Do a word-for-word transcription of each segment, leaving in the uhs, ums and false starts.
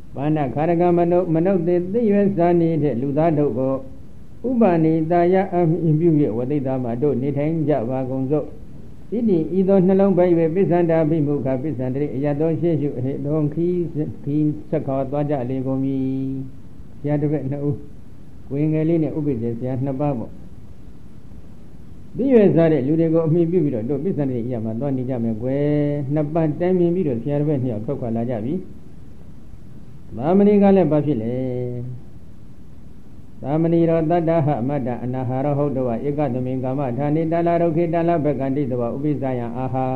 ဘာနာခါရကမနုမနုဿေသိရွယ်စာနေတဲ့လူသားတို့ကိုဥပနိတာယအမြင်ပြု၍ဝသိသားမှာတို့နေထိုင်ကြပါကုန်စို့ဣတိဤသောနှလုံးပိုက်၍ပိစ္ဆန္ဒဘိမုခပိစ္ဆန္ဒရိအယတောရှေရှုအဟိတောခီခီဆက်ခေါ်သွားကြလေကုန်ပြီဆရာတစ်ပည့်နှစ်ဦးကိုရင်ငယ်လေးနဲ့ဥပိ္ပဇေဆရာနှစ်ပါးပေါ့သိရွယ်စားတဲ့လူတွေကိုအမိပြုပြီးတော့တို့ပိစ္ဆန္ဒရိအယမှာသွားနေကြမယ်ကွယ်နှစ်ပတ်တိုင်မြင်ပြီးတော့ဆရာတစ်ပည့်နှစ်ယောက်ထွက်ခွာလာကြပြီသာမဏေကလည်းဘာဖြစ်လဲသာမဏေရောတတ္တဟမတ္တအနာဟာရဟုတ်တော်ဧကသမင်ကာမဌာနေတလာရုခေတလာဘကန္တိတဝဥပိစ္ဆယံအာဟာ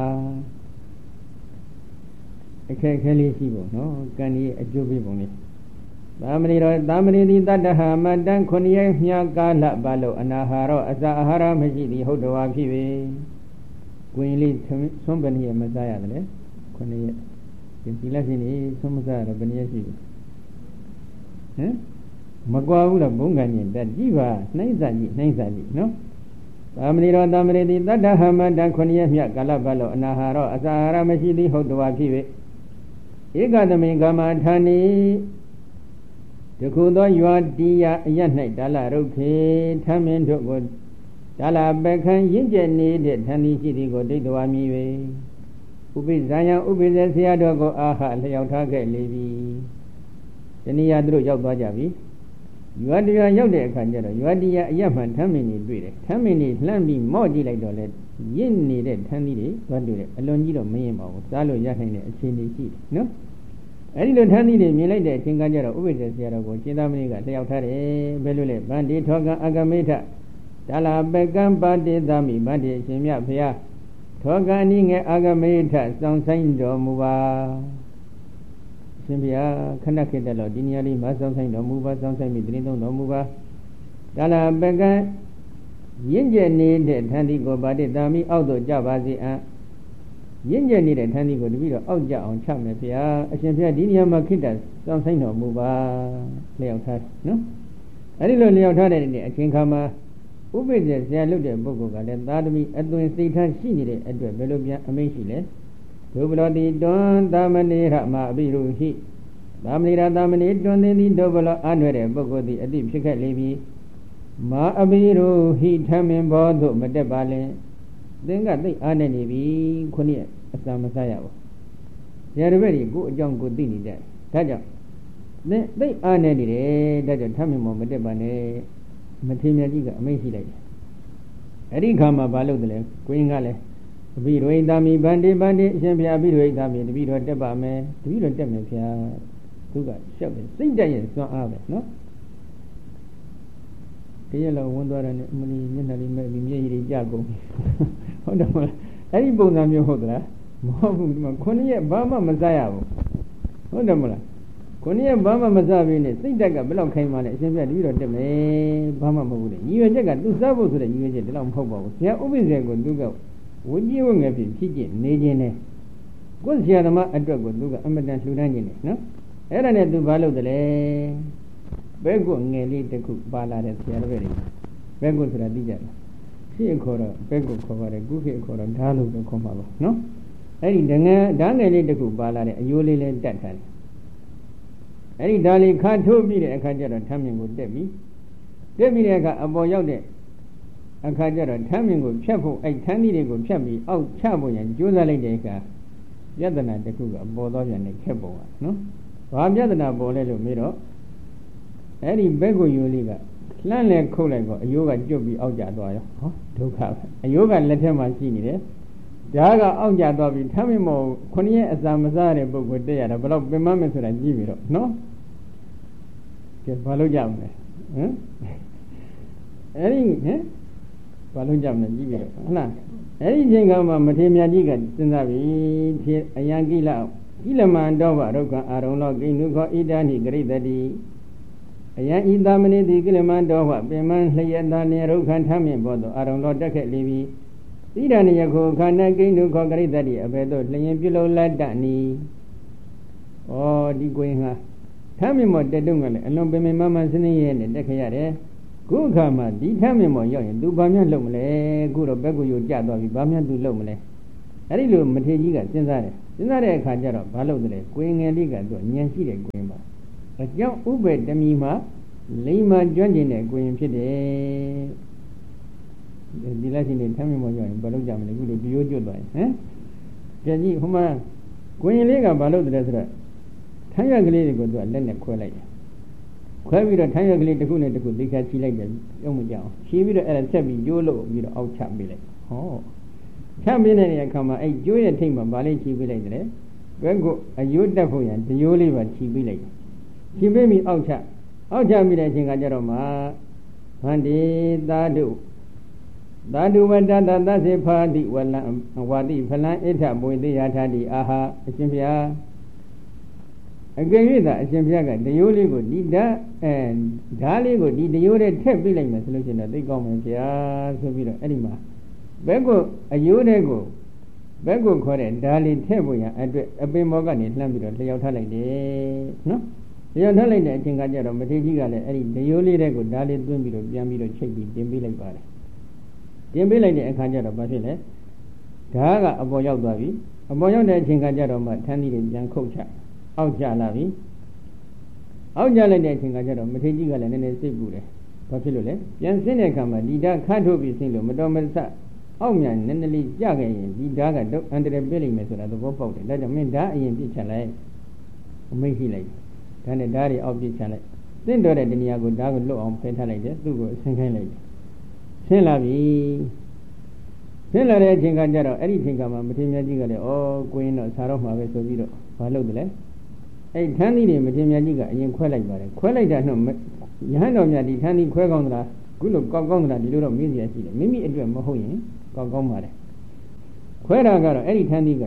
အခက်ခဲလေးရှိပေါ့နော်ကံကြီးအကျိုးပေးပုံလေးသာမဏေရောသာမဏေသည်တတ္တဟမတ္တခုနှစ်ရက်မြာကာလပါလို့အနာဟာရောအစာအာဟာရမရှိသည်ဟုတ်တော်ဖြစ်၍ကိုရင်လေးသွန်းပနိယမစားရတယ်လေခုနှစ်ရက်ဒီလက်ရှိနေသွန်းမစားရတော့ဘယ်နည်းရှိပြီဟမ်မကွာဘူးလားဘုံကံကြီးတက်ကြည့်ပါနှိမ့်စာကြည့်နှိမ့်စာကြည့်နော်သာမဏေရောသာမဏေတိတတ္တဟမတံခုနှစ်ရက်မြတ်ကာလပတ်လို့အနာဟာရောအစာအာဟာရမရှိသည်ဟုတ်တော်ဖြစ်၍ဧကသမိန်ကာမဌာနေတခုသောယွာတိယအယ၌ဒါလရုခေထမ်းမင်းတို့ကိုဒါလပက္ခံရင့်ကျက်နေတဲ့ဌာနီရှိသည်ကိုဒိဋ္ဌဝါမြည်၍ဥပိ္ပဇာယံဥပိ္ပဇေဆရာတော်ကိုအာဟလျောက်ထားခဲ့လေပြီတနည်းအားသူတို့ရောက်သွားကြပြီရွာတရားရောက်တဲ့အခါကျတော့ရွာတရားအရမှန်ထမ်းမင်းတွေတွေ့တယ်ထမ်းမင်းတွေလှမ်းပြီးမော့ကြည့်လိုက်တော့လေရင့်နေတဲ့ထမ်းသီးတွေသွားတွေ့တယ်အလွန်ကြီးတော့မရင်ပါဘူးစားလို့ရနိုင်တဲ့အခြေအနေရှိတယ်နော်အဲဒီလိုထမ်းသီးတွေမြင်လိုက်တဲ့အချိန်ကကျတော့ဥပိ္ပဇေဆရာတော်ကိုရှင်သာမဏေကလျှောက်ထားတယ်ဘယ်လိုလဲဗန္တိထောကံအကမေထဒါလာပကံပါတိသမိဗန္တိအရှင်မြတ်ဖျားထောကံဤငယ်အကမေထစောင့်ဆိုင်တော်မူပါရှင်ဘုရားခဏခေတ္တတော့ဒီနေရာလေးမှာစောင့်ဆိုင်တော်မူပါစောင့်ဆိုင်ပြီးတင်းသုံးတော်မူပါဒါလာပကံရင့်ကျက်နေတဲ့ထန်ဒီကိုပါတိတာမိအောက်သို့ကြပါစေအံ့ရင့်ကျက်နေတဲ့ထန်ဒီကိုတပည့်တော်အောက်ကြအောင်ချမယ်ဘုရားအရှင်ဘုရားဒီနေရာမှာခေတ္တစောင့်ဆိုင်တော်မူပါလျှောက်ထားနော်အဲဒီလိုလျှောက်ထားတဲ့အချိန်ခါမှာဥပိ္ပဇေဆရာလုပ်တဲ့ပုဂ္ဂိုလ်ကလည်းသာသမီအသွင်စိတ်ထားရှိနေတဲ့အတွက်ဘယ်လိုပြန်အမိန့်ရှိလဲဒုဗလောတိတွန်သမဏေရမအဘိရုဟိသမဏေရသမဏေတွန်သည်သည်ဒုဗလောအနွယ်တဲ့ပုဂ္ဂိုလ်သည်အတိဖြစ်ခဲ့လေပြီမာအဘိရုဟိထမင်ဘောသို့မတက်ပါလင်သင်ကသိအားနေနေပြီခုနှစ်အစမစားရဘူးဇေရဘက်ကြီးကိုအကြောင်းကိုသိနေကြတယ်ဒါကြောင့်သင်သိအားနေနေတယ်ဒါကြောင့်ထမင်ဘောမတက်ပါနဲ့မထေရကြီးကအမိန့်ရှိလိုက်တယ်အဲ့ဒီခါမှာဘာလုပ်တယ်လဲကိုင်းကလည်းတပိရိသမိဗန္တိဗန္တိအရှင်ဘုရားပိရိသမိတပိတော်တက်ပါမယ်တပိတော်တက်မယ်ဗျာသူကရှောက်တယ်စိတ်တက်ရင်စွမ်းအားပဲနော်ဒီရလောက်ဝန်သွားတယ်နဲ့အမလီမျက်နှာလေးမဲ့ပြီးမျက်ရည်တွေကျကုန်ဟုတ်တယ်မလားအဲ့ဒီပုံစံမျိုးဟုတ်သလားမဟုတ်ဘူးဒီမှာခုနှစ်ရက်ဘာမှမစားရဘူးဟုတ်တယ်မလားခုနှစ်ရက်ဘာမှမစားဘဲနဲ့စိတ်တက်ကဘယ်လောက်ခိုင်းမှလဲအရှင်ဘုရားတပိတော်တက်မယ်ဘာမှမဟုတ်ဘူးလေညီရွယ်ချက်ကသူစားဖို့ဆိုတဲ့ညီရွယ်ချက်ဒီလောက်မဟုတ်ပါဘူးဆရာဥပိ္ပဇေကိုသူကဝိကြီးဝငယ်ဖြစ်ဖြစ်ကျင်နေခြင်းနဲ့ကိုယ်ဆရာသမားအတွက်ကိုသူကအမတန်လှူဒန်းခြင်းနဲ့နော်အဲ့ဒါနဲ့သူဘာလုပ်တယ်လဲဘဲကုငယ်လေးတစ်ခုပါလာတဲ့ဆရာတော်တွေဘဲကုဆိုတာသိကြတယ်ဖြစ်ခေါ်တော့ဘဲကုခေါ်ပါတယ်ကုဖြစ်ခေါ်တော့ဓာလို့ပဲခေါ်မှာပါနော်အဲ့ဒီငယ်ဓာငယ်လေးတစ်ခုပါလာတဲ့အယိုးလေးလည်းတက်ထားတယ်အဲ့ဒီဓာလေးခါထိုးပြီးတဲ့အခါကျတော့ထမ်းမြင်ကိုတက်ပြီးတက်ပြီးတဲ့အခါအပေါ်ရောက်တဲ့အခါကျတော့ထမ်းမြင်ကိုဖြတ်ဖို့အဲ့ထမ်းသီးတွေကိုဖြတ်ပြီးအောက်ချဖို့ရန်ကြိုးစားလိုက်တဲ့အခါယတနာတစ်ခုကပေါ်တော့ပြန်နေခက်ပုံကနော်ဘာယတနာပေါ်လဲလို့မေးတော့အဲ့ဒီဘက်ကိုယိုးလေးကလှမ်းလဲခုတ်လိုက်တော့အယိုးကကျွတ်ပြီးအောက်ကျသွားရောဟောဒုက္ခပဲအယိုးကလက်ထက်မှာရှိနေတယ်ဒါကအောက်ကျသွားပြီးထမ်းမြင်မောခုနှစ်ရက်အစာမစားတဲ့ပုဂ္ဂိုလ်တက်ရတာဘယ်တော့ပင်မမယ်ဆိုတာကြည့်ပြီးတော့နော်ကဲဘာလို့ကြမလဲဟမ်အဲ့ဒီဟမ်ဘာလို့ကြမလဲကြည့်ပြီးတော့ဟုတ်လားအဲ့ဒီချိန်ကမှမထေရမြတ်ကြီးကစဉ်းစားပြီးဖြစ်အယံကိလကိလမန္တောဘရုက္ခအာရုံလောကိနုခောဣဒာနိဂရိတတိအယံဤသမဏိတိကိလမန္တောဘပင်မလျက်သာနေရုက္ခထမ်းမြင်ဘောသောအာရုံလောတက်ခဲ့လေပြီဣဒာနိယခောခန္ဓာကိနုခောဂရိတတိအဘယ်သို့လျင်ပြုလုပ်လက်တနီဩဒီကိုင်းဟာထမ်းမြင်မောတက်တုံးကလည်းအလွန်ပင်ပင်မမစနေရဲ့နဲ့တက်ခဲ့ရတယ်ခုအခါမှာဒီထမ်းမြင်မောရောက်ရင်သူဘာမှလုပ်မလဲခုတော့ဘက်ကိုယိုကြသွားပြီဘာမှသူလုပ်မလဲအဲ့ဒီလိုမထေကြီးကစဉ်းစားတယ်စဉ်းစားတဲ့အခါကျတော့ဘာလုပ်တယ်လဲကိုင်းငယ်လေးကသူညံရှိတဲ့ကိုင်းပါအကြောင်းဥပ္ပေတမီမှာလိမ္မာကျွမ်းကျင်တဲ့ကိုရင်ဖြစ်တယ်ဒီလက်ရှိနေထမ်းမြင်မကြောရင်ဘာလို့ကြမလဲခုလိုဒီရိုးကျွတ်သွားရင်ဟမ်ကြည့်ကြည့်ဟိုမှာကိုရင်လေးကဘာလို့တည်းဆိုတော့ထမ်းရွက်ကလေးတွေကိုသူကလက်နဲ့ခွဲလိုက်တယ်ခွဲပြီးတော့ထမ်းရွက်ကလေးတစ်ခုနဲ့တစ်ခုသိခါချီလိုက်တယ်ရုံမကြအောင်ချီပြီးတော့အဲ့ဒါဆက်ပြီးကျိုးလို့ပြီးတော့အောက်ချပေးလိုက်ဟောချပေးနေတဲ့အခါမှာအဲ့ကျိုးရဲ့ထိပ်မှာဗာလေးချီပေးလိုက်တယ်ဘယ်ကအယိုးတက်ဖို့ရန်ဒီယိုးလေးပါချီပေးလိုက်တယ်ချီပေးပြီးအောက်ချအောက်ချပြီးတဲ့အချိန်ကကြတော့မှဗန္တိသာဓုသာဓုဝတ္တသစေဖာတိဝလံဝါတိဖလံဣထဘွေတိယာထာတိအာဟာအရှင်ဘုရားအကယ်၍သာအရှင်ဘုရားကတယိုးလေးကိုဒီဓာအဲဓာလေးကိုဒီတယိုးနဲ့ထည့်ပေးလိုက်မယ်ဆိုလို့ရှိရင်တော့သိကောင်းမယ်ဘုရားဆိုပြီးတော့အဲ့ဒီမှာဘက်ကအယိုးတဲ့ကိုဘက်ကိုခေါ်တဲ့ဓာလေးထည့်ဖို့ရန်အတွက်အပင်မောကနေလှမ်းပြီးတော့လျှောက်ထားလိုက်တယ်နော်လျှောက်ထားလိုက်တဲ့အချိန်ကကျတော့မထေကြီးကလည်းအဲ့ဒီတယိုးလေးတဲ့ကိုဓာလေးသွင်းပြီးတော့ပြန်ပြီးတော့ချိတ်ပြီးတင်ပေးလိုက်ပါတယ်တင်ပေးလိုက်တဲ့အခါကျတော့ဘာဖြစ်လဲဓာကအပေါ်ရောက်သွားပြီအပေါ်ရောက်တဲ့အချိန်ကကျတော့မှထန်းသီးတွေပြန်ခုတ်ချအောက်ကျလာပြီအောက်ကျလိုက်တဲ့အချိန်ကကျတော့မထေကြီးကလည်းနည်းနည်းစိတ်ပူတယ်ဘာဖြစ်လို့လဲပြန်ဆင်းတဲ့အခါမှာဒီဓာခတ်ထုတ်ပြီးဆင်းလို့မတော်မဆအောက်မြန်နည်းနည်းလေးကြခဲ့ရင်ဒီဓာကတော့အန္တရာယ်ပေးလိမ့်မယ်ဆိုတာသဘောပေါက်တယ်ဒါကြောင့်မင်းဓာအရင်ပြစ်ချလိုက်အမိတ်ရှိလိုက်ဒါနဲ့ဓာတွေအောက်ပြစ်ချလိုက်သင့်တော်တဲ့တဏှာကိုဓာကိုလွတ်အောင်ဖယ်ထားလိုက်တယ်သူ့ကိုဆင်းခိုင်းလိုက်တယ်ဆင်းလာပြီဆင်းလာတဲ့အချိန်ကကျတော့အဲ့ဒီအချိန်ကမှမထေရမြတ်ကြီးကလည်းဩကိုင်းတော့စားတော့မှာပဲဆိုပြီးတော့ဘာလုပ်တယ်လဲအဲ့ထန်းသီးတွေမထေရမြတ်ကြီးကအရင်ခွဲလိုက်ပါတယ်ခွဲလိုက်တာတော့ယဟန်တော်မြတ်ဒီထန်းသီးခွဲကောင်းသလားခုလိုကောက်ကောင်းသလားဒီလိုတော့မေးစရာရှိတယ်မိမိအတွက်မဟုတ်ရင်ကောက်ကောင်းပါတယ်ခွဲတာကတော့အဲ့ဒီထန်းသီးက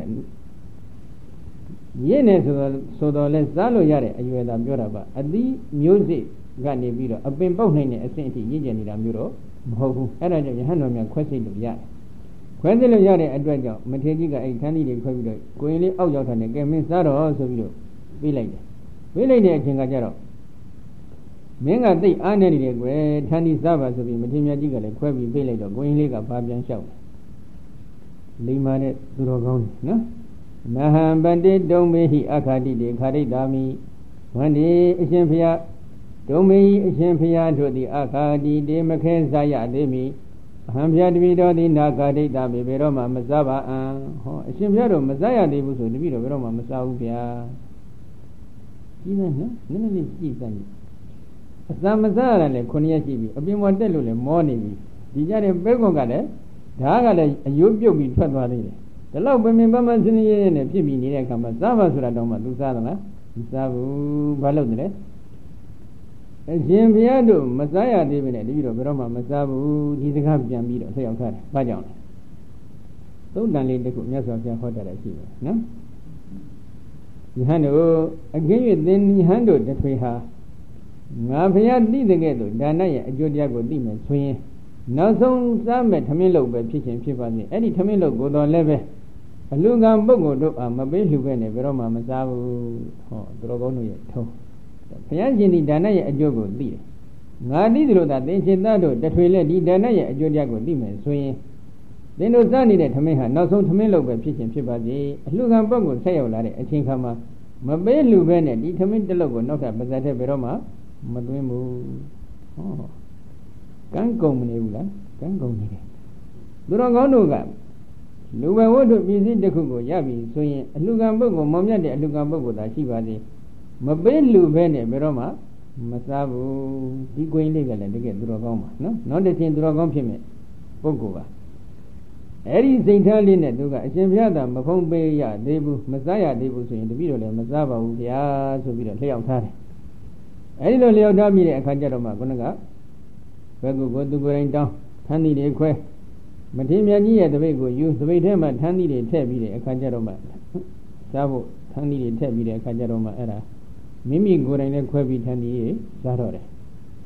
ရင်းနေဆိုတော့ဆိုတော့လဲစားလို့ရတဲ့အရွယ်သာပြောတာပါအသီးမျိုးစိကနေပြီးတော့အပင်ပေါက်နိုင်တဲ့အဆင့်အထိရင့်ကျက်နေတာမျိုးတော့မဟုတ်ဘူးအဲ့ဒါကြောင့်ယဟန်တော်မြတ်ခွဲစိတ်လို့ရတယ်ခွဲစိတ်လို့ရတဲ့အတွက်ကြောင့်မထေရကြီးကအဲ့ဒီထန်းသီးတွေခွဲပြီးတော့ကိုရင်လေးအောက်ရောက်ထားတယ်ကဲမင်းစားတော့ဆိုပြီးတော့ပေးလိုက်တယ်ပေးလိုက်တဲ့အချိန်ကကျတော့မင်းကသိအားနေနေတယ်ကွယ်ထန်းသီးစားပါဆိုပြီးမထေရမြတ်ကြီးကလည်းခွဲပြီးပေးလိုက်တော့ကိုရင်လေးကဘာပြန်လျှောက်တယ်လိမ္မာတဲ့သူတော်ကောင်းတယ်နော်နဟံပတိတုံမေဟိအခါတိတေခါရိတာမိဝန္ဒီအရှင်ဖျားဒုံမေဟိအရှင်ဖျားတို့သည်အခါတိတေမခဲစားရသေးမိအဟံဖျားတပိတော်သည်နာခါရိတာမိဘယ်တော့မှမစားပါအံဟောအရှင်ဖျားတို့မစားရသေးဘူးဆိုတပိတော်ဘယ်တော့မှမစားဘူးဗျာကြီးနေနော်နည်းနည်းလေးကြည့်စမ်းအစာမစားရလည်းခုနှစ်ရက်ရှိပြီအပြင်ပေါ်တက်လို့လည်းမောနေပြီဒီကြတဲ့ပဲကွန်ကလည်းဓာကလည်းအယိုးပြုတ်ပြီးထွက်သွားသေးတယ်ဒီလောက်ပင်ပင်ပန်းပန်းစင်းရဲရဲနဲ့ဖြစ်ပြီးနေတဲ့အခါမှာစားပါဆိုတာတော့မှသူစားသလားမစားဘူးဘာလို့လဲအရှင်ဘုရားတို့မစားရသေးပဲနဲ့တပည့်တော်ဘယ်တော့မှမစားဘူးဒီစကားပြန်ပြီးတော့ဆက်ရောက်ထားတယ်ဘာကြောင့်လဲသုံးတန်လေးတခုမြတ်စွာဘုရားဟောတာလည်းရှိတယ်နော်ယဟန်တို့အကင်း၍သင်ယဟန်တို့တထွေဟာငါဘုရားသိတဲ့ကဲ့သို့ဒါနရဲ့အကျိုးတရားကိုသိမယ်ဆိုရင်နောက်ဆုံးစားမဲ့ထမင်းလုပ်ပဲဖြစ်ခြင်းဖြစ်ပါစေအဲ့ဒီထမင်းလုပ်ကိုတော့လည်းပဲအလူကံပုဂ္ဂိုလ်တို့အာမပေးလှူပဲနဲ့ဘယ်တော့မှမစားဘူးဟောသူတော်ကောင်းတို့ရဲ့ထုံးဘုရားရှင်ဒီဒါနရဲ့အကျိုးကိုသိတယ်ငါသိသလိုသာသင်ရှင်သားတို့တထွေလဲဒီဒါနရဲ့အကျိုးတရားကိုသိမယ်ဆိုရင်သင်တို့စားနေတဲ့ထမင်းဟာနောက်ဆုံးထမင်းလုပ်ပဲဖြစ်ခြင်းဖြစ်ပါစေအလူကံပုဂ္ဂိုလ်ဆက်ရောက်လာတဲ့အချိန်ခါမှာမပေးလှူပဲနဲ့ဒီထမင်းတစ်လုပ်ကိုနောက်ထပ်ပါဇက်တဲ့ဘယ်တော့မှမသွင်းဘူးဟောကံကုန်မနေဘူးလားကံကုန်နေတယ်သူတော်ကောင်းတို့ကလူဘဝတ္ထုပစ္စည်းတစ်ခုကိုရပြီဆိုရင်အလှကံပုဂ္ဂိုလ်မောင်မြတ်တဲ့အလှကံပုဂ္ဂိုလ်သာရှိပါသေးမပေးလူပဲနဲ့ဘယ်တော့မှမစားဘူးဒီကိုင်းလေးကလည်းတကယ်သူတော်ကောင်းပါနော်နောက်တစ်ချိန်သူတော်ကောင်းဖြစ်မဲ့ပုဂ္ဂိုလ်ပါအဲ့ဒီစိတ်ထားလေးနဲ့သူကအရှင်ဘုရားသာမဖုံးပေးရသေးဘူးမစားရသေးဘူးဆိုရင်တပည့်တော်လည်းမစားပါဘူးဗျာဆိုပြီးတော့လျှောက်ထားတယ်အဲ့ဒီလိုလျှောက်ထားပြီးတဲ့အခါကျတော့မှခုနကဘယ်ကိုကိုသူကိုယ်တိုင်တောင်းထန်းသီးတွေခွဲမထေရမြတ်ကြီးရဲ့တပိတ်ကိုယူတပိတ်ထဲမှာထန်းသီးတွေထည့်ပြီးတဲ့အခါကျတော့မှစားဖို့ထန်းသီးတွေထည့်ပြီးတဲ့အခါကျတော့မှအဲ့ဒါမိမိကိုယ်တိုင်လည်းခွဲပြီးထန်းသီးတွေစားတော့တယ်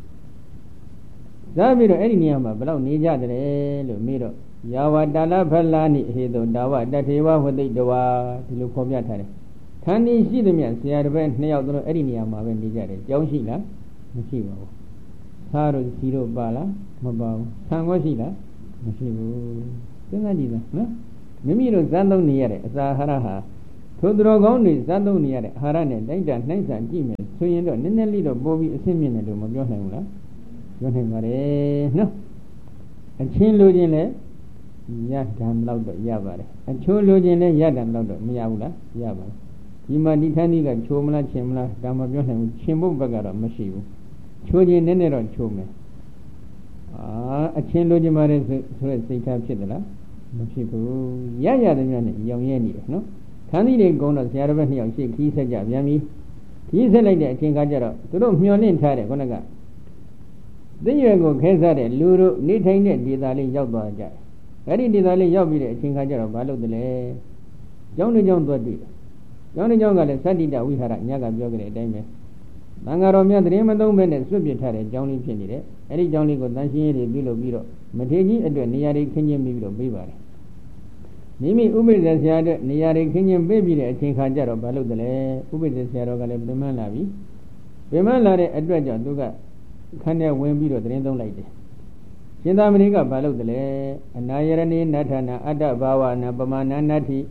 စားပြီးတော့အဲ့ဒီနေရာမှာဘယ်တော့နေကြတယ်လို့မေးတော့ယာဝတာလဖလာနိဟေတုဒါဝတထေဝဝသိတဝါဒီလိုဖော်ပြထားတယ်ထန်းသီးရှိသမျှဆရာတစ်ပည့်နှစ်ယောက်တို့အဲ့ဒီနေရာမှာပဲနေကြတယ်ကြောင်းရှိလားမရှိပါဘူးသားတို့စီတို့ပါလားမပါဘူးဆံခွက်ရှိလားမရှိဘူးစဉ်းစားကြည့်လားနော်မိမိတို့ဇန်သုံးနေရတဲ့အစာအာဟာရဟာထိုသူတော်ကောင်းတွေစားသုံးနေရတဲ့အာဟာရနဲ့တိုက်တာနှိုင်းဆန်ကြည့်မယ်ဆိုရင်တော့နည်းနည်းလေးတော့ပိုပြီးအဆင့်မြင့်တယ်လို့မပြောနိုင်ဘူးလားပြောနိုင်ပါတယ်နော်အချင်းလိုချင်လဲရတံလောက်တော့ရပါတယ်အချိုးလိုချင်လဲရတံလောက်တော့မရဘူးလားရပါတယ်ဒီမှာဒီထန်းကြီးကချိုးမလားချင်းမလားဒါမှပြောနိုင်ဘူးချင်းဖို့ဘက်ကတော့မရှိဘူးချိုးခြင်းနည်းနည်းတော့ချိုးမယ်အာအချင်းလိုချင်ပါတယ်ဆိုတဲ့စိတ်ထားဖြစ်သလားမဖြစ်ဘူးရရတယ်များနဲ့ရောင်ရဲနေတယ်နော်ခန်းသီးတွေကုန်းတော့ဆရာတော်ဘက်နှစ်ယောက်ရှေ့ခီးဆက်ကြပြန်ပြီခီးဆက်လိုက်တဲ့အချိန်ခါကျတော့သူတို့မျောလင့်ထားတယ်ခုနကသိရွယ်ကိုခဲစားတဲ့လူတို့နေထိုင်တဲ့ဒေသလေးရောက်သွားကြတယ်အဲ့ဒီဒေသလေးရောက်ပြီးတဲ့အချိန်ခါကျတော့ဘာလုပ်တယ်လဲကျောင်းတစ်ကျောင်းသွားတွေ့တယ်ကျောင်းတစ်ကျောင်းကလည်းသတ္တိတဝိဟာရညကပြောကြတဲ့အတိုင်းပဲသံဃာတော်များတရင်မသုံးဘဲနဲ့စွန့်ပစ်ထားတဲ့ကျောင်းလေးဖြစ်နေတယ်အဲ့ဒီကျောင်းလေးကိုတန်ရှင်းရေးတွေပြုလုပ်ပြီးတော့မထေကြီးအတွက်နေရာတွေခင်းကျင်းပြီးတော့ပေးပါတယ်မိမိဥပိ္ပဇေဆရာအတွက်နေရာတွေခင်းကျင်းပေးပြီးတဲ့အချိန်ခါကျတော့ဘာလုပ်တယ်လဲဥပိ္ပဇေဆရာတော်ကလည်းပြင်မလာပြီပြင်မလာတဲ့အတွက်ကြောင့်သူကခန်းထဲဝင်ပြီးတော့တရင်သုံးလိုက်တယ်ရှင်သာမဏေကဘာလုပ်တယ်လဲအနာယရဏိနထနာအတ္တဘာဝနာပမာဏနတ္ထိ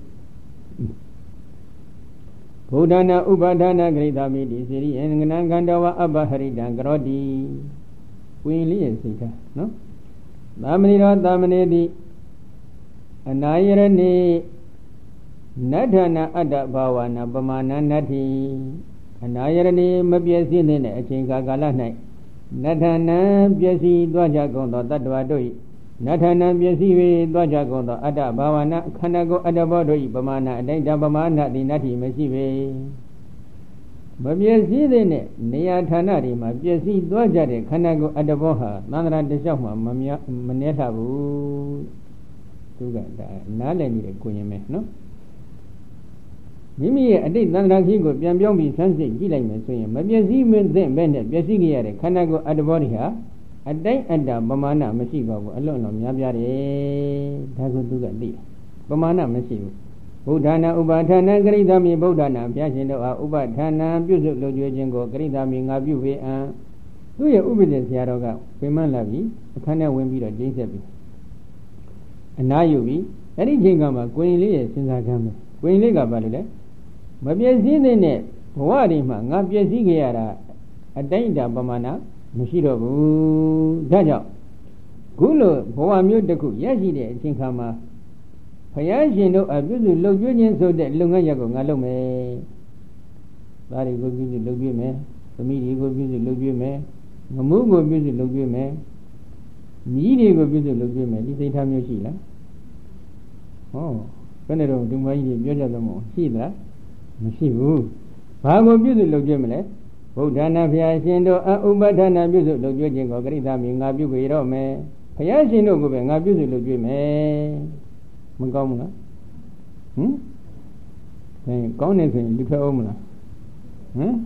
ဘုဒ္ဓနာဥပါဒနာဂရိတာမိတိစေရိယငနံကန္တဝအပ္ပဟရိတံကရောတိဝိင်လေးရဲ့စိတ်ထားနော်သာမဏေတော်သာမဏေတိအနာယရဏိနထနာအတ္တဘာဝနာပမာဏနတ္ထိအနာယရဏိမပြည့်စည်တဲ့အချိန်ကာလ၌နထနာပျက်စီးသွားကြကုန်သောတတ္တဝါတို့၏နထနာပျက်စီး၍သွားကြကုန်သောအတ္တဘာဝနာခန္ဓာကိုယ်အတ္တဘောတို့၏ပမာဏအတိုင်းတပမာဏသည်နတ္ထိမရှိပေမပျက်စီးတဲ့နေရာဌာနတွေမှာပျက်စီးသွားကြတဲ့ခန္ဓာကိုယ်အတ္တဘောဟာသန္တရာတစ်လျှောက်မှမမြမနှဲထဘူးသူကဒါနားလည်နေတဲ့ကိုရင်ပဲနော်မိမိရဲ့အတိတ်သန္တရာကြီးကိုပြန်ပြောင်းပြီးဆန်းစစ်ကြည့်လိုက်မယ်ဆိုရင်မပျက်စီးမသင့်ပဲနဲ့ပျက်စီးကြရတဲ့ခန္ဓာကိုယ်အတ္တဘောတွေဟာအတိုင်းအတ္တပမာဏမရှိပါဘူးအလွန်လုံးများပြားတယ်ဒါကိုသူကသိတယ်ပမာဏမရှိဘူးဗုဒ္ဓနာဥပါဌာဏဂရိသမီဗုဒ္ဓနာဘုရားရှင်တို့အားဥပါဌာဏပြုစုလုပ်ကြွခြင်းကိုဂရိသမီငါပြုပေအံသူ့ရဲ့ဥပဒေဆရာတော်ကပြင်မှန်းလာပြီးအခန်းထဲဝင်ပြီးတော့ကျင်းဆက်ပြီးအနာယူပြီးအဲ့ဒီချိန်ကမှကိုရင်လေးရဲ့စဉ်းစားခံမယ်ကိုရင်လေးကဘာလို့လဲမပြည့်စည်တဲ့ဘဝတွေမှာငါပြည့်စည်ခဲ့ရတာအတိုင်းအတာပမာဏမရှိတော့ဘူးဒါကြောင့်ခုလိုဘဝမျိုးတစ်ခုရရှိတဲ့အချိန်ခါမှာဘုရားရှင်တို့အပြုစုလုပ်ကျွခြင်းဆိုတဲ့လုပ်ငန်းရပ်ကိုငါလုပ်မယ်သားတွေကိုပြုစုလုပ်ကျွမယ်သမီးတွေကိုပြုစုလုပ်ကျွမယ်ငမှုကိုပြုစုလုပ်ကျွမယ်မြီးတွေကိုပြုစုလုပ်ကျွမယ်ဒီစိတ်ထားမျိုးရှိလားဟောဘယ်နဲ့တော့ဒီမကြီးတွေပြောကြသမို့ရှိသလားမရှိဘူးဘာကိုပြုစုလုပ်ကျွမလဲဗုဒ္ဓနာဘုရားရှင်တို့အဥပဒနာပြုစုလုပ်ကျွခြင်းကိုဂရိသမီငါပြုပေတော့မယ်ဘုရားရှင်တို့ကိုပဲငါပြုစုလုပ်ကျွမယ်မကောင်းဘူးလားဟမ်ဘယ်ကောင်းနေဆိုရင်လူထွက်အောင်မလားဟမ်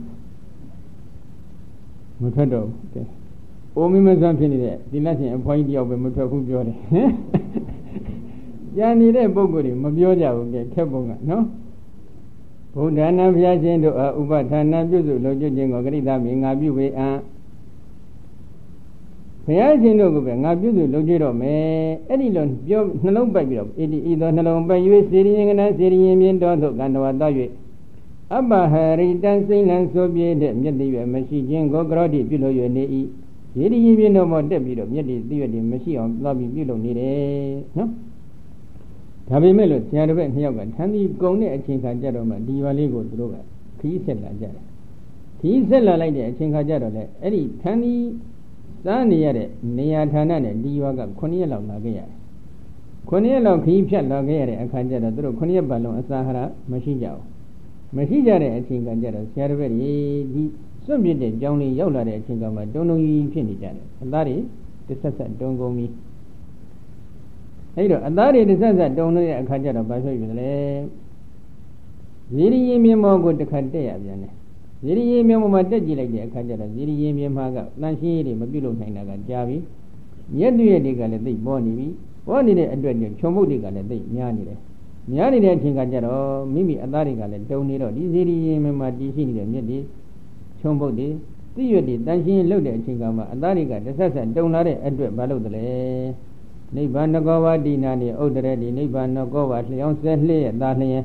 မထွက်တော့ဘူးကဲအိုမင်းမဆန်းဖြစ်နေတဲ့ဒီလက်ရှင်အဖွားကြီးတယောက်ပဲမထွက်ဘူးပြောတယ်ဟမ်ကြံနေတဲ့ပုဂ္ဂိုလ်တွေမပြောကြဘူးကဲခက်ပုံကနော်ဗုဒ္ဓနာဘုရားရှင်တို့အားဥပဌာဏပြုစုလုပ်ကျွခြင်းကိုဂရိသမီငါပြုပေအံဘုရားရှင်တို့ကပဲငါပြုစုလုပ်ကျွတော့မယ်အဲ့ဒီလိုပြောနှလုံးပိုက်ပြီးတော့ဣတိဤသောနှလုံးပိုက်၍စေရိယင်ကနာစေရိယင်မြင်တော်သို့ကန္တဝါသား၍အပ္ပဟရိတံစိမ့်လန်းဆိုပြည့်တဲ့မျက်တည်ရွယ်မရှိခြင်းကိုကရောတိပြုလို့၍နေ၏စေရိယင်မြင်တော်မှတက်ပြီးတော့မျက်တည်တည်ရွယ်မရှိအောင်သွားပြီးပြုလုပ်နေတယ်နော်ဒါပေမဲ့လို့ဆရာတော်ဘက်နှစ်ယောက်ကထမ်းပြီးကုံတဲ့အချိန်ခါကြတော့မှဒီရွာလေးကိုသူတို့ကခီးဆက်လာကြတယ်ခီးဆက်လာလိုက်တဲ့အချိန်ခါကြတော့လေအဲ့ဒီထမ်းပြီးစားနေရတဲ့နေရာဌာနနဲ့ဒီရွာကခုနှစ်ရက်လောက်လာခဲ့ရတယ်ခုနှစ်ရက်လောက်ခီးဖြတ်လာခဲ့ရတဲ့အခါကျတော့သူတို့ခုနှစ်ရက်ပတ်လုံးအစာဟာရမရှိကြဘူးမရှိကြတဲ့အချိန်ကကြတော့ဆရာတော်ဘက်ဒီဒီစွန့်ပစ်တဲ့ကြောင်းလေးရောက်လာတဲ့အချိန်ကမှတုံတုံကြီးဖြစ်နေကြတယ်အသားတွေတစ်ဆက်ဆက်တုံကုန်ပြီးအဲ့တော့အသားတွေတစ်ဆက်ဆက်တုံနေတဲ့အခါကျတော့ဘာဖြစ်ပြီလဲဇီရိရင်မြေမောကိုတစ်ခါတက်ရပြန်တယ်ဇီရိရင်မြေမောမှာတက်ကြည့်လိုက်တဲ့အခါကျတော့ဇီရိရင်မြေမှာကတန်ရှင်းရည်တွေမပြုတ်လို့နိုင်တာကကြာပြီမြက်တွေတွေကလည်းသိပေါ်နေပြီပေါ်နေတဲ့အတွက်ညခြုံပုတ်တွေကလည်းသိများနေတယ်များနေတဲ့အချိန်ကကျတော့မိမိအသားတွေကလည်းတုံနေတော့ဒီဇီရိရင်မြေမှာတည်ရှိနေတဲ့မြက်တွေခြုံပုတ်တွေသိရွက်တွေတန်ရှင်းလှုပ်တဲ့အချိန်ကမှအသားတွေကတစ်ဆက်ဆက်တုံလာတဲ့အတွက်ဘာလို့တလဲနိဗ္ဗာန်ကောဝတိနာနေဥဒ္ဒရတိနိဗ္ဗာန်ကောဝလျောင်းဆက်လျက်သားလျက်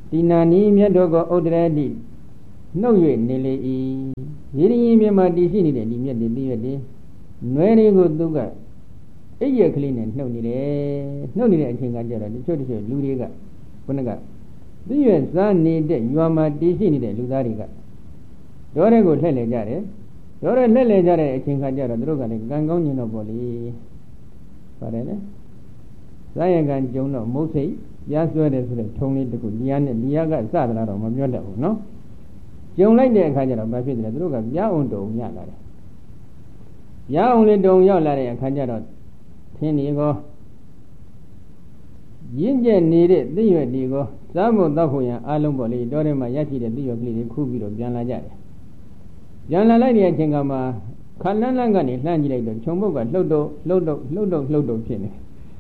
ဒီနာနီမြတ်တော်ကိုဥဒရတိနှုတ်၍နေလေ၏ရေရင်မြတ်မှာတည်ရှိနေတဲ့ဒီမြတ်တွေသိရတယ်နွယ်တွေကိုသူကအိပ်ရကလေးနဲ့နှုတ်နေတယ်နှုတ်နေတဲ့အချိန်ကကြတော့တချို့တချို့လူတွေကခုနကသိရစားနေတဲ့ရွာမှာတည်ရှိနေတဲ့လူသားတွေကဒေါ်တွေကိုလှည့်လည်ကြတယ်ဒေါ်တွေလှည့်လည်ကြတဲ့အချိန်ကကြတော့သူတို့ကလည်းကံကောင်းခြင်းတော့ပေါ့လေပါတယ်လေဇာယကံကြုံတော့မုတ်စိတ်ပြားဆွဲတယ်ဆိုတဲ့ထုံလေးတခုလျာနဲ့လျာကစသလားတော့မပြောတတ်ဘူးနော်ကြုံလိုက်တဲ့အခါကျတော့ဘာဖြစ်လဲသူတို့ကပြားအောင်တုံရလာတယ်ပြားအောင်လေးတုံရောက်လာတဲ့အခါကျတော့ထင်းဒီကောရင့်ကျက်နေတဲ့သိရွက်ဒီကောစားဖို့တောက်ဖို့ရန်အားလုံးပေါ့လေတောထဲမှာရရှိတဲ့သိရွက်ကလေးတွေခူးပြီးတော့ပြန်လာကြတယ်ပြန်လာလိုက်တဲ့အချိန်ကမှခလန်းလန်းကနေလှမ်းကြည့်လိုက်တော့ခြုံပုတ်ကလှုပ်တော့လှုပ်တော့လှုပ်တော့လှုပ်တော့ဖြစ်နေ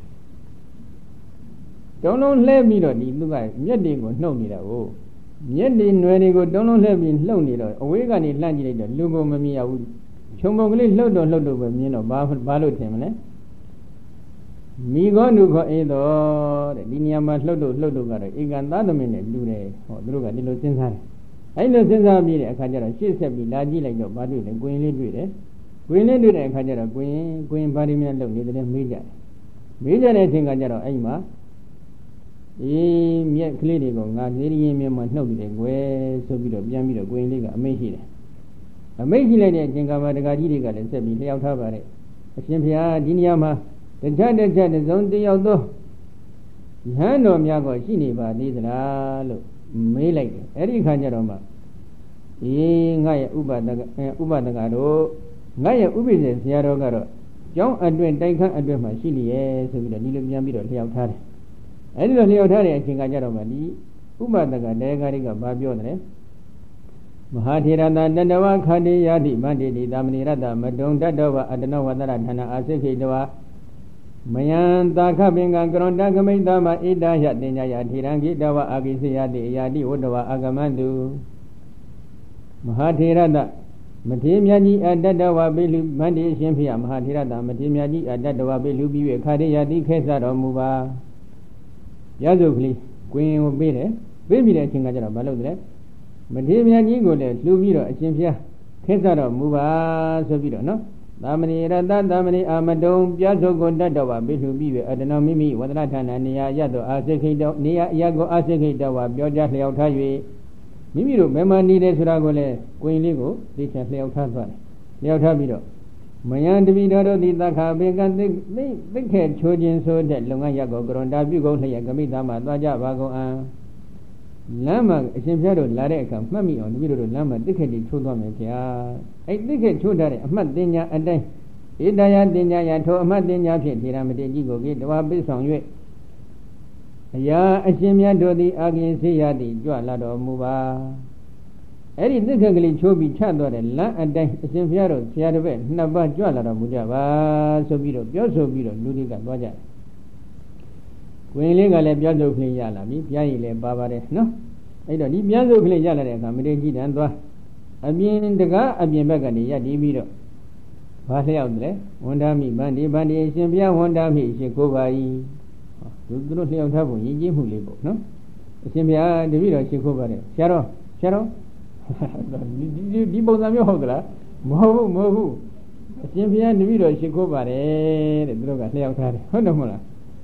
တုံးလုံးလှဲပြီးတော့ဒီသူကမျက်တွေကိုနှုတ်နေတာကိုမျက်တွေຫນွယ်တွေကိုတုံးလုံးလှဲပြီးလှုပ်နေတော့အဝေးကနေလှမ်းကြည့်လိုက်တော့လူကိုမမြင်ရဘူးခြုံပုတ်ကလေးလှုပ်တော့လှုပ်တော့ပဲမြင်တော့ဘာဘာလို့ထင်မလဲမိကောနုခောအေးတော့တဲ့ဒီနေရာမှာလှုပ်တော့လှုပ်တော့ကတော့ဧကန်သားသမီးနဲ့လူတယ်ဟောသူတို့ကဒီလိုစဉ်းစားတယ်အဲ့လိုစဉ်းစားပြီးတဲ့အခါကျတော့ရှေ့ဆက်ပြီးလာကြည့်လိုက်တော့ဘာတွေ့လဲကိုရင်လေးတွေ့တယ်ကိုရင်လေးတွေ့တဲ့အခါကျတော့ကိုရင်ကိုရင်ဘာဒီများလှုပ်နေတယ်မေးကြတယ်မေးကြတဲ့အချိန်ကကျတော့အဲ့မှာအေးမြက်ကလေးတွေကိုငါနေရင်းမြမှာနှုတ်နေတယ်ကွယ်ဆိုပြီးတော့ပြန်ပြီးတော့ကိုရင်လေးကအမိတ်ရှိတယ်အမိတ်ရှိလိုက်တဲ့အချိန်ကမှဒကာကြီးတွေကလည်းဆက်ပြီးလျှောက်ထားပါတယ်အရှင်ဘုရားဒီနေရာမှာတခြားတခြားတစ်စုံတစ်ယောက်သောယဟန်တော်များကိုရှိနေပါသေးသလားလို့မေးလိုက်တယ်အဲ့ဒီခါကျတော့မှအေးငါရဲ့ဥပဒကဥပဒကတို့ငါရဲ့ဥပိ္ပဇေဆရာတော်ကတော့ကျောင်းအတွင်တိုက်ခန်းအတွင်မှာရှိလျက်ဆိုပြီးတော့ဒီလိုပြန်ပြီးတော့လျှောက်ထားတယ်အဲ့ဒီလိုလျှောက်ထားတဲ့အချိန်ကကြတော့မှဒီဥပဒကတေဂါရိကဘာပြောတယ်မဟာထေရတာတတဝခန္တီယာတိမန္တိတိသမဏိရတမတုံတတ္တဝအတနောဝတ္တရဌာနအာစိခိတဝမယံတာခပင်ကကရွန်တကမိတ္တမဣဒယတင်ညာယထေရံခိတဝအာကိစေယတိအယာတိဝတ္တဝအာဂမန္တုမဟာထေရတမထေမြတ်ကြီးအတ္တဝပိလူမန္တိရှင်ဖေယမဟာထေရတမထေမြတ်ကြီးအတ္တဝပိလူပြီး၍ခါရိယတိခဲဆတော်မူပါရသုကလေးကွင်းကိုပေးတယ်ပေးပြီးတဲ့အချိန်ကကျတော့မလုပ်တယ်မထေမြတ်ကြီးကိုလည်းလှူပြီးတော့အရှင်ဖျားခဲဆတော်မူပါဆိုပြီးတော့နော်သာမဏေရတသာမဏေအာမတုံပြာစုကိုတတ်တော်ပါပိလှူပြီး၍အတနောမိမိဝဒနာဌာနနေရာရသောအာစိခိတောနေရာအရာကိုအာစိခိတောဝပြောကြားလျောက်ထား၍မိမိတို့ဘယ်မှာနေတယ်ဆိုတာကိုလည်းကိုရင်လေးကိုသိချင်လျောက်ထားသွားတယ်လျောက်ထားပြီးတော့မယံတပိတော်တို့သည်သက္ခဘေကသိသိသိခဲချိုးခြင်းဆိုတဲ့လုံငန်းရက်ကိုကရွန်တာပြုကုန်လျက်ကမိသားမှသွားကြပါကုန်အံလမ်းမှာအရှင်ဖျားတို့လာတဲ့အခါမှတ်မိအောင်တပိတော်တို့လမ်းမှာသိခဲတိချိုးသွားမယ်ဗျာအဲ့သိခဲချိုးထားတဲ့အမှတ်တင်ညာအတိုင်းဣတယတင်ညာယထိုအမှတ်တင်ညာဖြင့်ထေရမတေကြီးကိုကိတဝါပိဆောင်၍အရာအရှင်မြတ်တို့သည်အာကိစေယတိကြွလာတော်မူပါအဲ့ဒီသစ္စာကလေးချိုးပြီးချသွားတဲ့လမ်းအတိုင်းအရှင်ဘုရားတို့ဆရာတစ်ပည့်နှစ်ပါးကြွလာတော်မူကြပါဆိုပြီးတော့ပြောဆိုပြီးတော့လူတွေကသွားကြတယ်။ကိုရင်လေးကလည်းပြောဆိုကလေးရလာပြီ။ပြားရည်လည်းပါပါတယ်နော်။အဲ့တော့ဒီပြောဆိုကလေးရလာတဲ့အခါမတေကြီးတန်းသွားအပြင်တကားအပြင်ဘက်ကနေရပ်တည်ပြီးတော့ဘာလျှောက်တယ်ဝန်ဒါမိဗန္ဒီဗန္ဒီအရှင်ဘုရားဝန်ဒါမိရှင်ကိုပါ၏။သူတို့လျှောက်ထားဖို့ရည်ကြီးမှုလေးပေါ့နော်။အရှင်ဘုရားတပည့်တော်ရှင်ကိုပါတယ်ဆရာတော်ဆရာတော်ဒီဒီပုံစံမျိုးဟုတ်သလားမဟုတ်ဘူးမဟုတ်ဘူးအရှင်ဘုရားတပည့်တော်ရှိခိုးပါတယ်တဲ့သူတို့ကလျှောက်ထားတယ်ဟုတ်တယ်မဟုတ်လား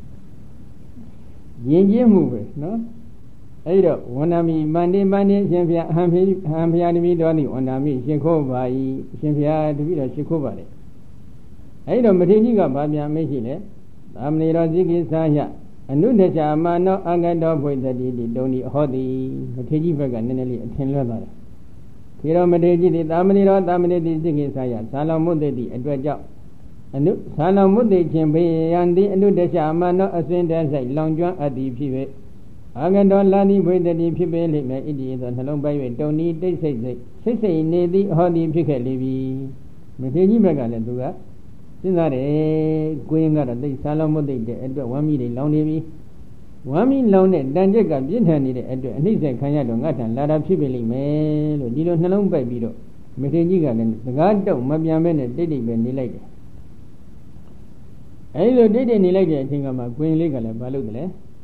ယဉ်ကျေးမှုပဲနော်အဲ့တော့ဝန္ဒမီမန္တိမန္တိအရှင်ဘုရားအဟံဖေးအဟံဘုရားတပည့်တော်သည်ဝန္ဒမီရှိခိုးပါ၏အရှင်ဘုရားတပည့်တော်ရှိခိုးပါတယ်အဲ့တော့မထေရကြီးကဗာပြန်မရှိလေသာမဏေတော်ဇိကိသာယအနုဒချာမနောအငတောဘွေတတိတိတုံဒီအဟောတိမထေရကြီးဘက်ကနည်းနည်းလေးအထင်လွဲသွားတယ်ခေရောမထေရကြီးသည်သာမဏေတော်သာမဏေတိဇိကိသာယဇာလောမုတ်တိအတွက်ကြောင့်အနုဇာလောမုတ်တိခြင်းဘေယံတိအနုဒချာမနောအစဉ်တည်းဆိုင်လောင်ကျွမ်းအပ်သည်ဖြစ်၍အငတောလာတိဘွေတတိဖြစ်ပေလိမ့်မယ်ဣတိသောနှလုံးပိုင်း၍တုံဒီတိတ်ဆိတ်စိတ်ဆိတ်စိတ်နေသည်အဟောတိဖြစ်ခဲ့လေပြီမထေရကြီးဘက်ကလည်းသူကစဉ်းစားတယ်ကိုရင်ကတော့သိဆာလောမုတ်တိတဲ့အတွက်ဝမ်းမိတွေလောင်နေပြီဝမ်းမိလောင်တဲ့တန်ကြက်ကပြင်းထန်နေတဲ့အတွက်အနှိမ့်ဆက်ခံရတော့ငါထံလာတာဖြစ်ပေလိမ့်မယ်လို့ဒီလိုနှလုံးပိုက်ပြီးတော့မထေရကြီးကလည်းစကားတော့မပြန်မဲနဲ့တိတ်တိတ်ပဲနေလိုက်တယ်အဲဒီလိုတိတ်တိတ်နေလိုက်တဲ့အချိန်ကမှကိုရင်လေးကလည်းမလုပ်တယ်လေ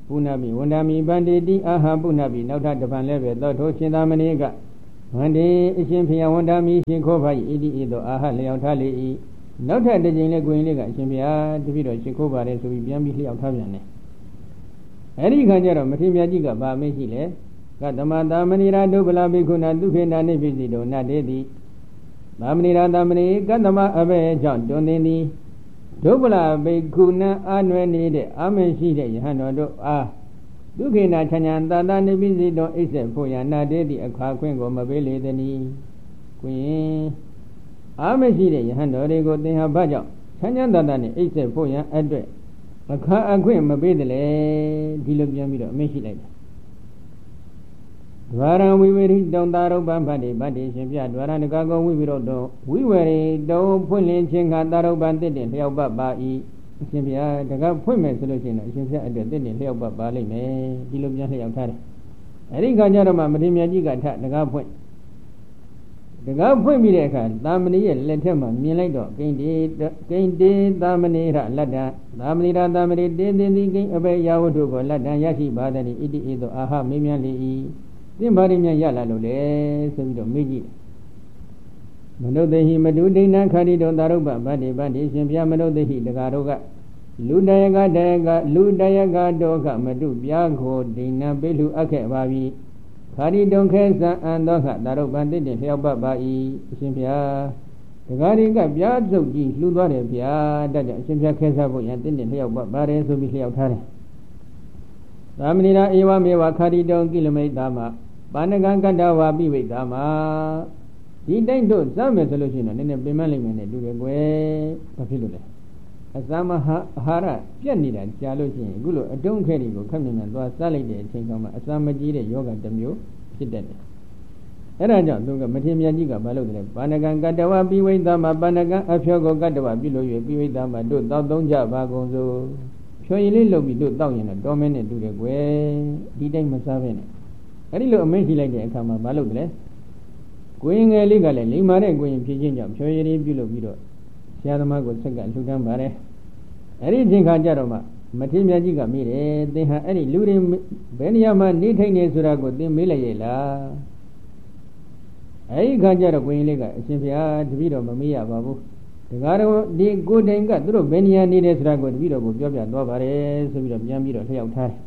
ပုဏ္ဏပိဝန္ဒာမိဗန္တိတိအာဟာပုဏ္ဏပိနောက်ထပ်တစ်ပံလည်းပဲသောထိုရှင်သာမဏေကဗန္တိအရှင်ဖျားဝန္ဒာမိရှင်ခောပါ၏ဣတိဤသို့အာဟာလျောက်ထားလေ၏နောက်ထပ်တစ်ကြိမ်လည်းကိုရင်လေးကအရှင်ဖျားတပည့်တော်ရှင်ခောပါတယ်ဆိုပြီးပြန်ပြီးလျောက်ထားပြန်တယ်အဲ့ဒီခါကျတော့မထေရမြတ်ကြီးကဗာမေးရှိလေကသမတာမဏိရာဒုဗလာဘိက္ခုနာဒုခေနာနိပိစီတောနတေတိသာမဏိရာသမဏိကတမအဘေကြောင့်တွင်သည်သည်ဒုဗလာဘိက္ခုနာအာနွယ်နေတဲ့အာမရှိတဲ့ယဟန်တော်တို့အားဒုခေနာချညာတာတာနိပိစီတောအိစ္ဆေဖို့ရနာတေတိအခါခွင့်ကိုမပေးလေသည်။ကိုရင်အာမရှိတဲ့ယဟန်တော်တွေကိုသင်ဟာဘာကြောင့်ချညာတာတာနဲ့အိစ္ဆေဖို့ရအတွက်အခါအခွင့်မပေးတယ်လေဒီလိုပြန်ပြီးတော့အမိရှိလိုက်တယ်ဒွါရံဝိဝေရိတောတာရုပ္ပံဗတ္တိဗတ္တိရှင်ပြဒွါရံတကာကောဝိဝိရောတောဝိဝေရိတောဖွင့်လင်းခြင်းကတာရုပ္ပံတစ်တင်လျောက်ပတ်ပါ၏အရှင်ပြတကာဖွင့်မယ်ဆိုလို့ရှိရင်အရှင်ပြအတွက်တစ်တင်လျောက်ပတ်ပါလိမ့်မယ်ဒီလိုပြန်လျောက်ထားတယ်အဲဒီခါကျတော့မှမထေရမြတ်ကြီးကထတကာဖွင့်တကာဖွင့်ပြီးတဲ့အခါသာမဏေရဲ့လက်ထက်မှာမြင်လိုက်တော့ဂိန္တေဂိန္တေသာမဏေရလတ္တသာမဏေရသာမဏေတင်းတင်းသည်ဂိဉ္အဘေယဝတ္ထုကိုလတ္တရရှိပါသည်ဣတိဤသို့အာဟမေးမြန်းလေ၏သင်္ဘာရိမြတ်ရလာလို့လေဆိုပြီးတော့မေးကြည့်မနုဿေဟိမတုဒိဏခရိတောသာရုပ္ပဗတ္တိဗတ္တိရှင်ပြမနုဿေဟိတကာတို့ကလူတယကတယကလူတယကတောကမတုပြာခိုဒိဏပိလူအခဲ့ပါပြီခရိတုံခဲသံအံသောခသာရုပ္ပံတစ်တင်လျောက်ပတ်ပါ၏အရှင်ပြတကာရိကပြားစုပ်ကြီးလှူသွားတယ်ဗျာတတ်တဲ့အရှင်ပြခဲစားဖို့ရန်တစ်တင်လျောက်ပတ်ပါတယ်ဆိုပြီးလျောက်ထားတယ်သာမဏေရာဧဝမေဝခရိတုံကိလမိတ်တာမပါဏကံကတ္တဝါပိဝိတာမဒီတိုင်းတို့စမ်းမယ်ဆိုလို့ရှိရင်တော့နည်းနည်းပြင်မလိုက်မယ်နဲ့တူတယ်ကွယ်ဘာဖြစ်လို့လဲအသမဟာအာဟာရပြတ်နေတာကြာလို့ရှိရင်အခုလိုအတုံးခဲတွေကိုခက်မြန်မြန်သွားစားလိုက်တဲ့အချိန်ကမှအသမကြီးတဲ့ယောဂတစ်မျိုးဖြစ်တတ်တယ်အဲ့ဒါကြောင့်သူကမထေရမြတ်ကြီးကဘာလုပ်တယ်ပါဏကံကတ္တဝါပိဝိတာမပါဏကံအဖြောကိုကတ္တဝါပြုလို့၍ပိဝိတာမတို့တောက်သုံးကြပါကုန်စို့ဖြောရည်လေးလုပ်ပြီးတို့တောက်ရင်တော့တော်မင်းနဲ့တူတယ်ကွယ်ဒီတိုင်းမစားဘဲနဲ့အဲ့ဒီလိုအမိန့်ရှိလိုက်တဲ့အခါမှာမလုပ်တယ်ကိုရင်ငယ်လေးကလည်းလိမ္မာတဲ့ကိုရင်ဖြစ်ခြင်းကြောင့်ဖြောရည်ပြုလုပ်ပြီးတော့ဆရာသမားကိုဆက်ကလှူဒန်းပါတယ်အဲ့ဒီအချိန်ခါကျတော့မှမထေရမြတ်ကြီးကမေးတယ်သင်ဟာအဲ့ဒီလူတွေဘယ်နေရာမှာနေထိုင်နေဆိုတာကိုသင်မေးလိုက်ရဲ့လားအဲ့ဒီခါကျတော့ကိုရင်လေးကအရှင်ဘုရားတပည့်တော်မမေးရပါဘူးတကားတော့ဒီကိုတိုင်ကသူတို့ဘယ်နေရာနေတယ်ဆိုတာကိုတပည့်တော်ကိုပြောပြသွားပါတယ်ဆိုပြီးတော့ပြန်ပြီးတော့လျှောက်ထားတယ်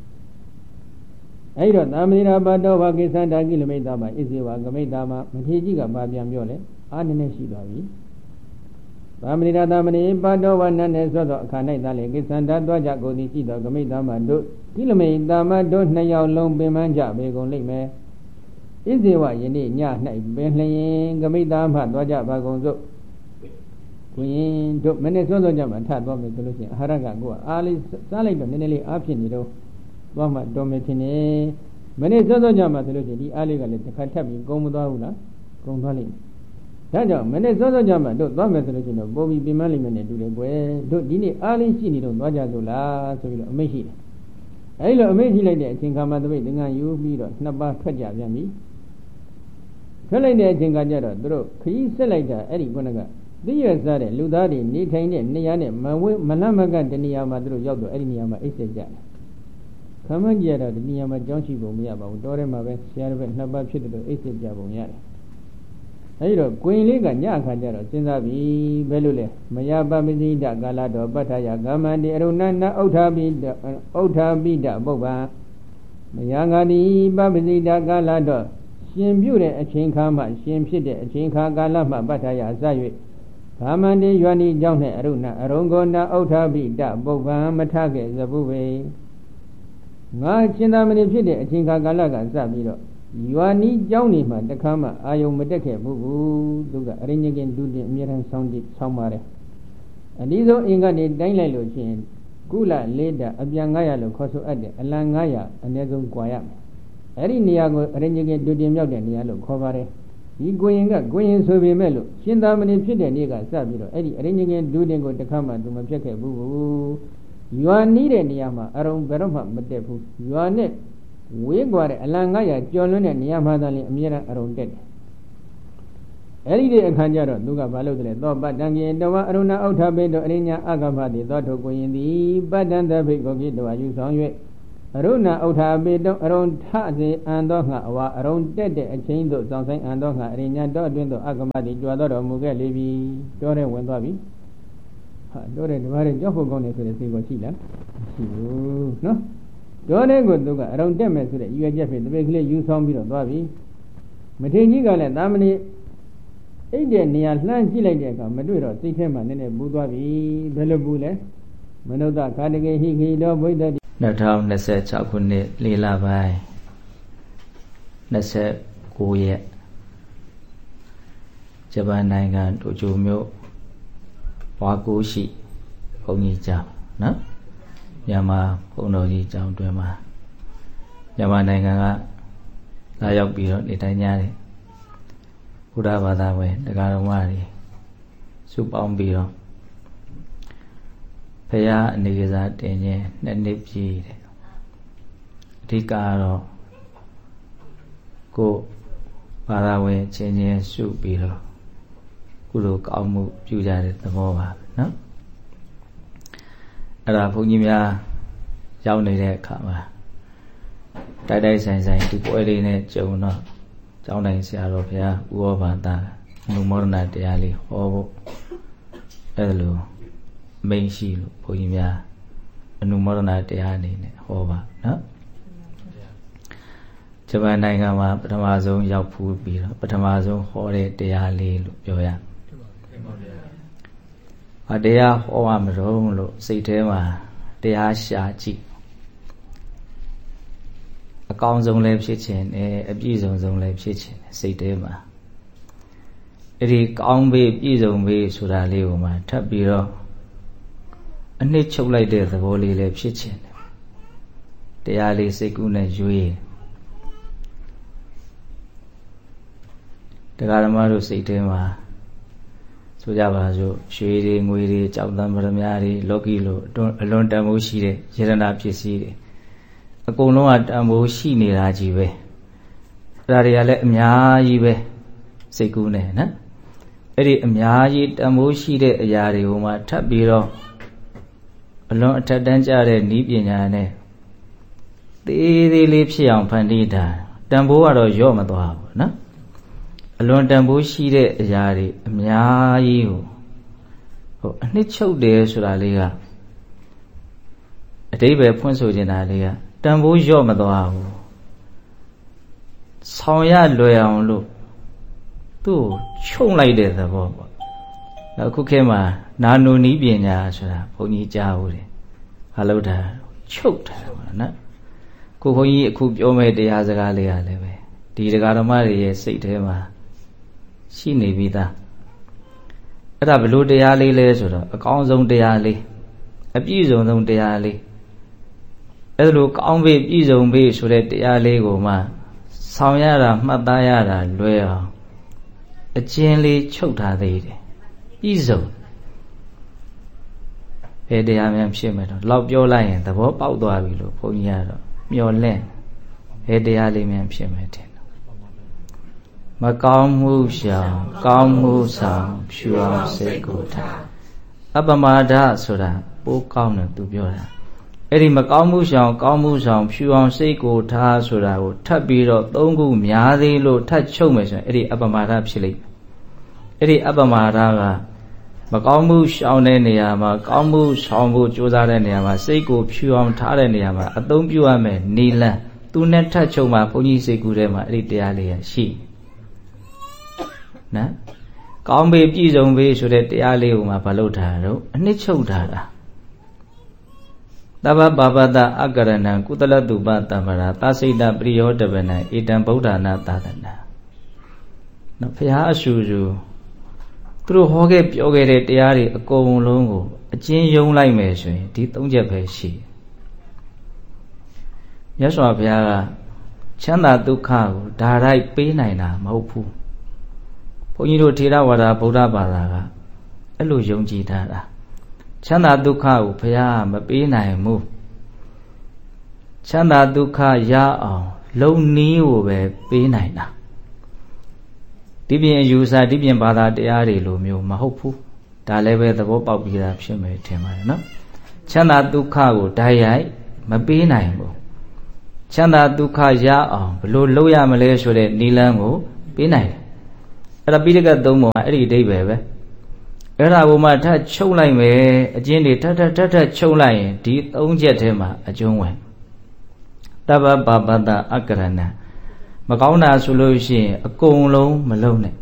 အဲ့တော့သာမဏေရာပါတောဘာကိသန္တာကိလမိတ်တာမှာဣဇေဝဂမိတ်တာမှာမထေရကြီးကဘာပြန်ပြောလဲအာနည်းနည်းရှိသွားပြီသာမဏေရာသာမဏေပါတောဝနတ်နဲ့ဆိုတော့အခါ၌သာလေကိသန္တာသွားကြကုန်သည်ရှိသောဂမိတ်တာမှာတို့ကိလမိတ်တာမှာတို့နှစ်ယောက်လုံးပင်ပန်းကြပေကုန်လိမ့်မယ်ဣဇေဝယနေ့ည၌ပင်လျင်ဂမိတ်တာမှသွားကြပါကုန်စို့ကိုရင်တို့မနေ့စောစောကြမှာထသွားမယ်ဆိုလို့ရှိရင်အာဟာရကကိုကအားလေးစားလိုက်တော့နည်းနည်းလေးအားဖြစ်နေတော့သွားမှတော်မယ်ထင်တယ်မနေ့စောစောကြမှာဆိုလို့ရှိရင်ဒီအားလေးကလည်းတစ်ခါထပ်ပြီးကုန်မသွားဘူးလားကုန်သွားလိမ့်မယ်ဒါကြောင့်မနေ့စောစောကြမှာတို့သွားမယ်ဆိုလို့ရှိရင်တော့ပုံပြီးပြင်မလိမ့်မယ်နဲ့တူတယ်ကွယ်တို့ဒီနေ့အားလေးရှိနေတော့သွားကြစို့လားဆိုပြီးတော့အမိတ်ရှိတယ်အဲဒီလိုအမိတ်ရှိလိုက်တဲ့အချိန်ခါမှာတပိတ်သင်္ကန်းယူပြီးတော့နှစ်ပါးထွက်ကြပြန်ပြီထွက်လိုက်တဲ့အချိန်ကကြတော့တို့ခရီးဆက်လိုက်တာအဲ့ဒီခုနကသိရစားတဲ့လူသားတွေနေထိုင်တဲ့နေရာနဲ့မဝဲမလန့်မကတနေရာမှာတို့ရောက်တော့အဲ့ဒီနေရာမှာအိတ်ဆက်ကြတယ်ခမန်းကြတော့ဒီနေရာမှာကြောင်းရှိပုံမရပါဘူးတောထဲမှာပဲဆရာတော်ပဲနှစ်ပတ်ဖြစ်တယ်အိတ်ဆက်ကြပုံရတယ်အဲဒီတော့ကိုရင်လေးကညအခါကျတော့စဉ်းစားပြီဘယ်လိုလဲမယပပတိဒကာလတော်ပဋ္ဌာယကာမန္တိအရုဏနာဥဋ္ဌာပိဒဥဋ္ဌာပိဒပုပ္ပံမယငါတိပပတိဒကာလတော်ရှင်ပြုတဲ့အချိန်ခါမှရှင်ဖြစ်တဲ့အချိန်ခါကာလမှပဋ္ဌာယစ၍ကာမန္တိယွာနိကြောင့်နဲ့အရုဏအရုံကောနာဥဋ္ဌာပိဒပုပ္ပံမထခဲ့သဘုဝေငါရှင်သာမဏေဖြစ်တဲ့အချိန်ခါကာလကစပြီးတော့ယွာနီးကျောင်းနေမှာတခါမှအာယုံမတက်ခဲ့ဘူးသူကအရင်းညကင်ဒုတင်အမြဲတမ်းဆောင်းတိဆောင်းပါတယ်အနည်းဆုံးအင်ကနေတိုင်းလိုက်လို့ရှိရင်ကုလလေးတာအပြန်900လို့ခေါ်ဆိုအပ်တယ်အလံ900အနည်းဆုံးကွာရမယ်အဲ့ဒီနေရာကိုအရင်းညကင်ဒုတင်မြောက်တဲ့နေရာလို့ခေါ်ပါတယ်ဒီကိုရင်ကကိုရင်ဆိုပေမဲ့လို့ရှင်သာမဏေဖြစ်တဲ့နေ့ကစပြီးတော့အဲ့ဒီအရင်းညကင်ဒုတင်ကိုတခါမှသူမဖြစ်ခဲ့ဘူးယွာနီးတဲ့နေရာမှာအရုံဘယ်တော့မှမတက်ဘူးယွာနဲ့ဝေးကွာတဲ့အလံ900ကျော်လွန်းတဲ့နေရာမှာသာလျှင်အမြဲတမ်းအရုံတက်တယ်အဲ့ဒီတဲ့အခါကျတော့သူကဘာလုပ်တယ်သောပတ္တံကေတဝအရုဏဥဋ္ဌာပိတောအရိညာအကမ္မတိသောထုကိုရင်သည်ပတ္တံတဖိတ်ကိုကိတဝယူဆောင်၍အရုဏဥထာပေတုံအရုံထစေအံသောငါအဝအရုံတက်တဲ့အချင်းတို့စောင်းဆိုင်အံသောငါအရိညာတော့အတွင်းသို့အကမတိကြွားတော်မူခဲ့လေပြီတောထဲဝင်သွားပြီဟာတောထဲဒီဘာတွေကြောက်ဖို့ကောင်းတယ်ဆိုတဲ့စိတ်ကိုရှိလားမရှိဘူးနော်တောထဲကိုသူကအရုံတက်မယ်ဆိုတဲ့ရွယ်ချက်ဖြင့်တပည့်ကလေးယူဆောင်ပြီးတော့သွားပြီမထေရကြီးကလည်းသာမဏေအိတ်တဲ့နေရာလှမ်းကြည့်လိုက်တဲ့အခါမတွေ့တော့စိတ်ထဲမှာနည်းနည်းပူသွားပြီဘယ်လိုပူလဲမနုဿခါတကေဟိခိတောဘုဒ္ဓ၂၀၂၆ခုနှစ်လေးလပိုင်း၂၉ရက်ဂျပန်နိုင်ငံတိုကျိုမြို့ဝါကိုရှိဘုန်းကြီးကျောင်းနော်မြန်မာဘုန်းတော်ကြီးကျောင်းတွင်မှာမြန်မာနိုင်ငံကလာရောက်ပြီးတော့နေထိုင်ကြတယ်ဘုရားဘာသာဝင်တရားတော်မတွေစုပေါင်းပြီးတော့ဘုရားအနေကစားတင်ခြင်းနှစ်နှစ်ပြည့်တယ်အဓိကကတော့ကိုဘာသာဝင်ချင်းချင်းစုပြီးတော့ကုလိုကောင်းမှုပြုကြတဲ့သဘောပါပဲเนาะအဲ့ဒါဘုန်းကြီးများရောက်နေတဲ့အခါမှာတိုက်တိုက်ဆိုင်ဆိုင်ဒီပွဲလေးနဲ့ကြုံတော့ကျောင်းတိုင်းဆရာတော်ဘုရားဥဩဘာသအနုမောဒနာတရားလေးဟောဖို့အဲ့လိုမိန်ရှိလို့ဘုန်းကြီးများအနုမောဒနာတရားအနေနဲ့ဟောပါနော်ဂျပန်နိုင်ငံမှာပထမဆုံးရောက်ဖူးပြီးတော့ပထမဆုံးဟောတဲ့တရားလေးလို့ပြောရအတရားဟောရမလို့လို့စိတ်ထဲမှာတရားရှာကြည့်အကောင်းဆုံးလည်းဖြစ်ခြင်းနဲ့အပြည့်စုံဆုံးလည်းဖြစ်ခြင်းစိတ်ထဲမှာအဲ့ဒီကောင်းပြီပြည့်စုံပြီဆိုတာလေးကိုမှထပ်ပြီးတော့အနှစ်ချုပ်လိုက်တဲ့သဘောလေးလည်းဖြစ်ခြင်းတရားလေးစိတ်ကူးနဲ့ရွေးတရားဓမ္မတို့စိတ်ထဲမှာဆိုကြပါစို့ရွှေတွေငွေတွေကြောက်တံပရမများတွေလောကီလိုအလွန်တန်ဖိုးရှိတဲ့ယရဏပစ္စည်းတွေအကုန်လုံးကတန်ဖိုးရှိနေတာကြီးပဲအဲ့ဒါတွေကလည်းအများကြီးပဲစိတ်ကူးနေနော်အဲ့ဒီအများကြီးတန်ဖိုးရှိတဲ့အရာတွေကိုမှထပ်ပြီးတော့အလွန်အထက်တန်းကျတဲ့ဤပညာနဲ့သေးသေးလေးဖြစ်အောင်ဖန်တီးတာတန်ဖိုးကတော့ရော့မသွားဘူးနော်အလွန်တန်ဖိုးရှိတဲ့အရာတွေအများကြီးကိုဟိုအနှစ်ချုပ်တယ်ဆိုတာလေးကအတိပ္ပယ်ဖွင့်ဆိုနေတာလေးကတန်ဖိုးရော့မသွားဘူးဆောင်ရလွယ်အောင်လို့သူ့ချုံလိုက်တဲ့သဘောပေါ့အခုခေတ်မှာနာနုနီးပညာဆိုတာဘုန်းကြီးကြားဦးတယ်ဘာလို့တာချုပ်တာပေါ့နော်ကိုဘုန်းကြီးအခုပြောမဲ့တရားစကားလေးရလည်းပဲဒီတရားဓမ္မတွေရဲ့စိတ်ထဲမှာရှိနေပြီးသားအဲ့ဒါဘလို့တရားလေးလဲဆိုတော့အကောင်းဆုံးတရားလေးအပြည့်စုံဆုံးတရားလေးအဲ့လိုကောင်းပြီပြည့်စုံပြီဆိုတဲ့တရားလေးကိုမှဆောင်ရတာမှတ်သားရတာလွယ်အောင်အကျဉ်းလေးချုပ်ထားသေးတယ်ပြည့်စုံဘယ်တရားများဖြစ်မယ်တော့လောက်ပြောလိုက်ရင်သဘောပေါက်သွားပြီလို့ဘုန်းကြီးကတော့မျှော်လင့်ဘယ်တရားလေးများဖြစ်မယ်ထင်တော့မကောင်းမှုရှောင်ကောင်းမှုဆောင်ဖြူအောင်စိတ်ကိုထားအပမာဒဆိုတာပိုးကောင်းတယ်သူပြောတာအဲ့ဒီမကောင်းမှုရှောင်ကောင်းမှုဆောင်ဖြူအောင်စိတ်ကိုထားဆိုတာကိုထပ်ပြီးတော့သုံးခုများသေးလို့ထပ်ချုပ်မယ်ဆိုရင်အဲ့ဒီအပမာဒဖြစ်လိမ့်မယ်အဲ့ဒီအပမာဒကမကောင်းမှုရှောင်တဲ့နေရာမှာကောင်းမှုဆောင်ဖို့ကြိုးစားတဲ့နေရာမှာစိတ်ကိုဖြူအောင်ထားတဲ့နေရာမှာအသုံးပြုရမယ်နီလန်းသူနဲ့ထပ်ချုပ်မှာဘုန်းကြီးစိတ်ကူးထဲမှာအဲ့ဒီတရားလေးရရှိနော်ကောင်းပြီပြည့်စုံပြီဆိုတဲ့တရားလေးကိုမှမလုပ်တာတော့အနှစ်ချုပ်တာလားသဗ္ဗပါပတအကရဏံကုသလတုပတမ္ပရာသစိတပရိယောတပနံဣတံဗုဒ္ဓနာသာသနာနော်ဘုရားအရှုရှုသူတို့ဟောခဲ့ပြောခဲ့တဲ့တရားတွေအကုန်လုံးကိုအကျဉ်းယုံလိုက်မယ်ဆိုရင်ဒီသုံးချက်ပဲရှိမြတ်စွာဘုရားကချမ်းသာဒုက္ခကိုဒါရိုက်ပေးနိုင်တာမဟုတ်ဘူးဘုန်းကြီးတို့ထေရဝါဒဗုဒ္ဓဘာသာကအဲ့လိုယုံကြည်ထားတာချမ်းသာဒုက္ခကိုဘုရားမပေးနိုင်ဘူးချမ်းသာဒုက္ခရအောင်လုံနည်းကိုပဲပေးနိုင်တာဒီပြင်အယူဆဒီပြင်ဘာသာတရားတွေလိုမျိုးမဟုတ်ဘူးဒါလည်းပဲသဘောပေါက်ပြီးသားဖြစ်မယ်ထင်ပါတယ်နော်ချမ်းသာဒုက္ခကိုဓာတ်ရိုက်မပေးနိုင်ဘူးချမ်းသာဒုက္ခရအောင်ဘလို့လုပ်ရမလဲဆိုတဲ့နိလန်းကိုပေးနိုင်တယ်အဲ့ဒါပိဋကသုံးပုံကအဲ့ဒီအဓိပ္ပာယ်ပဲအဲ့ဒါကိုမှထပ်ချုပ်လိုက်မယ်အကျဉ်းတွေထပ်ထပ်ထပ်ထပ်ချုပ်လိုက်ရင်ဒီသုံးချက်ထဲမှာအကျုံးဝင်တပ္ပပပတ္တအကရဏမကောင်းတာဆိုလို့ရှိရင်အကုန်လုံးမလုံးနဲ့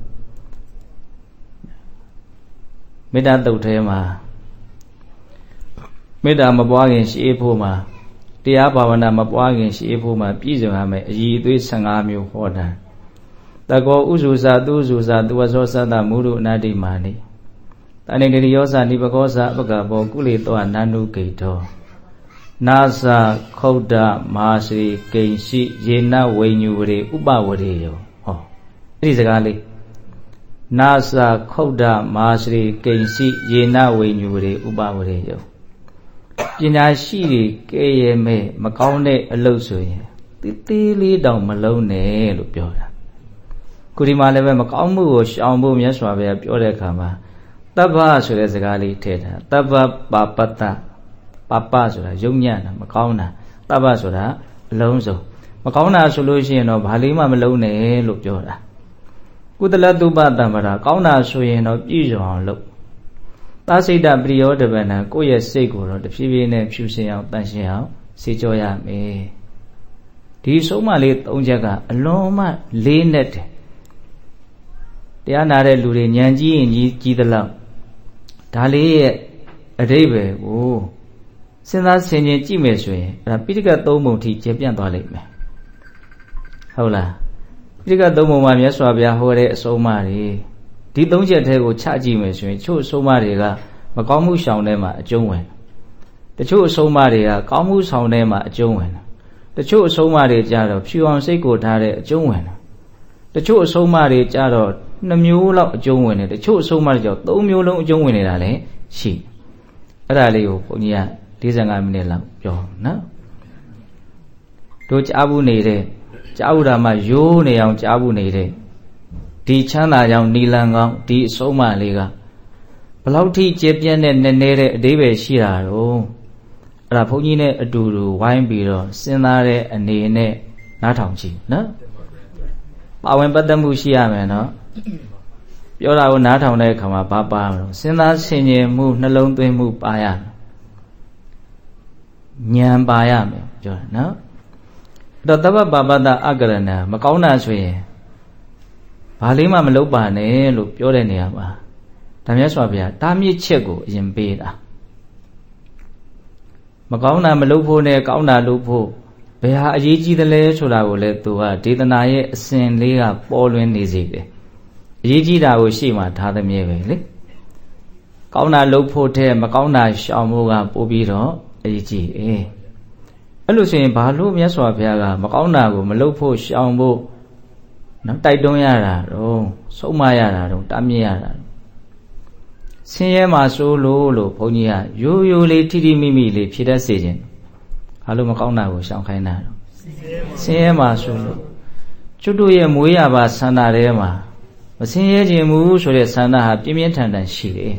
မေတ္တာတုတ်ထဲမှာမေတ္တာမပွားခင်ရှိဖို့မှာတရားဘာဝနာမပွားခင်ရှိဖို့မှာပြည့်စုံရမယ်အည်အသွေးဆယ်ငါးမျိုးဟောတာတကောဥစုစာသူဥစုစာသူဝဇောသတ္တမုရုအနာတိမာနိတဏိတရိယောစာနိပကောစာအပကဘောကုလေတောနန္နုဂိတောနာစာခုဒ္ဒမာစီကိဉ္စီယေနဝိညူဝရေဥပဝရေယောဟောအဲ့ဒီစကားလေးနာစာခုဒ္ဒမာစီကိဉ္စီယေနဝိညူဝရေဥပဝရေယောပညာရှိတွေကဲရဲမဲ့မကောင်းတဲ့အလုပ်ဆိုရင်တိတိလေးတောင်မလုံးနဲ့လို့ပြောတာခုဒီမှာလည်းပဲမကောင်းမှုကိုရှောင်ဖို့မြတ်စွာဘုရားပြောတဲ့အခါမှာတပ္ပဆိုတဲ့စကားလေးထည့်တာတပ္ပပါပတ္တပပဆိုတာယုံညံ့တာမကောင်းတာတပ္ပဆိုတာအလုံးစုံမကောင်းတာဆိုလို့ရှိရင်တော့ဘာလေးမှမလုံးနဲ့လို့ပြောတာကုသလတုပတံပရာကောင်းတာဆိုရင်တော့ပြည့်စုံအောင်လုပ်သာစိတ်တပရိယောတပဏံကိုယ့်ရဲ့စိတ်ကိုတော့တဖြည်းဖြည်းနဲ့ဖြူစင်အောင်တန့်ရှင်းအောင်စေကြောရမယ်ဒီဆုံးမလေးသုံးချက်ကအလွန်မှလေးနဲ့တယ်တရားနာတဲ့လူတွေဉာဏ်ကြီးရင်ကြီးကြီးသလောက်ဒါလေးရဲ့အဓိပ္ပာယ်ကိုစဉ်းစားဆင်ခြင်ကြည့်မယ်ဆိုရင်အဲ့ဒါပိဋကသုံးပုံထိကျေပြန့်သွားလိမ့်မယ်ဟုတ်လားပိဋကသုံးပုံမှာမြတ်စွာဘုရားဟောတဲ့အဆုံးအမတွေဒီသုံးချက်ထဲကိုချကြည့်မယ်ဆိုရင်ချို့အဆုံးအမတွေကမကောင်းမှုရှောင်ထဲမှာအကျုံးဝင်တချို့အဆုံးအမတွေကကောင်းမှုဆောင်ထဲမှာအကျုံးဝင်တချို့အဆုံးအမတွေကြတော့ဖြူအောင်စိတ်ကိုထားတဲ့အကျုံးဝင်တချို့အဆုံးအမတွေကြတော့နှစ်မျိုးလောက်အကျုံးဝင်တယ်တချို့အဆုံးအမတွေကြောင့်သုံးမျိုးလုံးအကျုံးဝင်နေတာလည်းရှိအဲ့ဒါလေးကိုဘုန်းကြီးက၄၅မိနစ်လောက်ပြောနော်တို့ကြားဘူးနေတဲ့ကြားဘူးတာမှရိုးနေအောင်ကြားဘူးနေတဲ့ဒီချမ်းသာကြောင့်နီလန်ကောင်းဒီအဆုံးအမလေးကဘလောက်ထိကျေပြန့်တဲ့နည်းနည်းတဲ့အဓိပ္ပာယ်ရှိတာတော့အဲ့ဒါဘုန်းကြီးနဲ့အတူတူဝိုင်းပြီးတော့စဉ်းစားတဲ့အနေနဲ့နားထောင်ကြည့်နော်ပါဝင်ပတ်သက်မှုရှိရမယ်နော်ပြောတာကိုနားထောင်တဲ့အခါမှာဘာပါမလို့စဉ်းစားဆင်ခြင်မှုနှလုံးသွင်းမှုပါရမယ်ဉာဏ်ပါရမယ်ပြောတယ်နော်အဲ့တော့တပ္ပပပတ္တအကရဏမကောင်းတာဆိုရင်ဘာလေးမှမလုပ်ပါနဲ့လို့ပြောတဲ့နေရာမှာဒါမြတ်စွာဘုရားတားမြစ်ချက်ကိုအရင်ပေးတာမကောင်းတာမလုပ်ဖို့နဲ့ကောင်းတာလုပ်ဖို့ဘယ်ဟာအရေးကြီးသလဲဆိုတာကိုလည်းသူကဒေသနာရဲ့အစဉ်လေးကပေါ်လွင်နေစေတယ်အရေးကြီးတာကိုရှေ့မှာထားသမျှပဲလေကောင်းတာလုပ်ဖို့တဲ့မကောင်းတာရှောင်ဖို့ကပို့ပြီးတော့အရေးကြီးအေးအဲ့လိုဆိုရင်ဘာလို့မြတ်စွာဘုရားကမကောင်းတာကိုမလုပ်ဖို့ရှောင်ဖို့နော်တိုက်တွန်းရတာတော့ဆုံးမရတာတော့တားမြစ်ရတာဆင်းရဲမှာစိုးလို့လို့ဘုန်းကြီးကရိုးရိုးလေးထိထိမိမိလေးဖြေတတ်စေခြင်းဘာလို့မကောင်းတာကိုရှောင်ခိုင်းတာတော့ဆင်းရဲမှာစိုးလို့ကျွတ်တို့ရဲ့မွေးရပါဆန္ဒထဲမှာမဆင်းရဲခြင်းဘူးဆိုတဲ့ဆန္ဒဟာပြင်းပြင်းထန်ထန်ရှိတယ်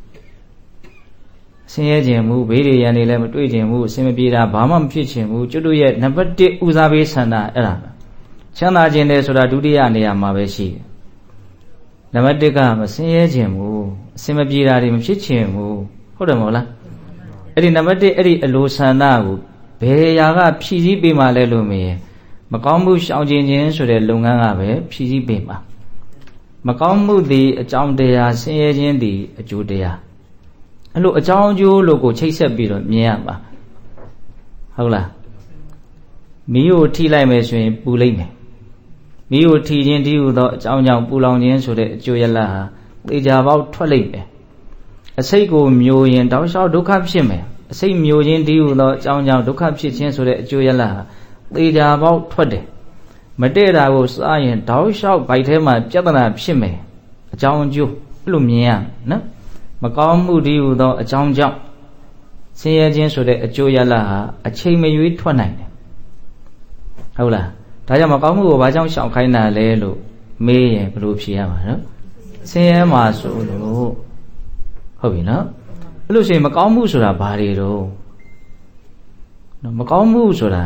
ဆင်းရဲခြင်းဘူးဘေးတွေရန်တွေလည်းမတွေ့ခြင်းဘူးအစင်မပြေတာဘာမှမဖြစ်ခြင်းဘူးကျွတ်တို့ရဲ့နံပါတ်တစ်ဦးစားပေးဆန္ဒအဲ့ဒါချမ်းသာခြင်းတယ်ဆိုတာဒုတိယနေရာမှာပဲရှိတယ်နံပါတ်တစ်ကမဆင်းရဲခြင်းဘူးအစင်မပြေတာတွေမဖြစ်ခြင်းဘူးဟုတ်တယ်မဟုတ်လားအဲ့ဒီနံပါတ်တစ်အဲ့ဒီအလိုဆန္ဒကိုဘယ်ရာကဖြည့်ဆည်းပေးမှလဲလို့မရင်မကောင်းမှုရှောင်ကျင်ခြင်းဆိုတဲ့လုပ်ငန်းကပဲဖြည့်ဆည်းပေးမှာမကောင်းမှုသည်အကြောင်းတရားဆင်းရဲခြင်းသည်အကျိုးတရားအဲ့လိုအကြောင်းအကျိုးလို့ကိုချိတ်ဆက်ပြီးတော့မြင်ရမှာဟုတ်လားမီးကိုထိလိုက်မယ်ဆိုရင်ပူလိုက်မယ်မီးကိုထိခြင်းတည်းဟူသောအကြောင်းကြောင့်ပူလောင်ခြင်းဆိုတဲ့အကျိုးရလဒ်ဟာသေချာပေါက်ထွက်လိုက်မယ်အစိတ်ကိုမျိုးရင်တောက်လျှောက်ဒုက္ခဖြစ်မယ်အစိတ်မျိုးခြင်းတည်းဟူသောအကြောင်းကြောင့်ဒုက္ခဖြစ်ခြင်းဆိုတဲ့အကျိုးရလဒ်ဟာသေချာပေါက်ထွက်တယ်မတည့်တာကိုစားရင်တောက်လျှောက်ဗိုက်ထဲမှာပြဿနာဖြစ်မယ်အကြောင်းအကျိုးအဲ့လိုမြင်ရနော်မကောင်းမှုတည်းဟူသောအကြောင်းကြောင့်ဆင်းရဲခြင်းဆိုတဲ့အကျိုးရလဒ်ဟာအချိန်မရွေးထွက်နိုင်တယ်ဟုတ်လားဒါကြောင့်မကောင်းမှုကိုဘာကြောင့်ရှောင်ခိုင်းတာလဲလို့မေးရင်ဘယ်လိုဖြေရမှာနော်ဆင်းရဲမှာဆိုလို့ဟုတ်ပြီနော်အဲ့လိုဆိုရင်မကောင်းမှုဆိုတာဘာတွေတော့နော်မကောင်းမှုဆိုတာ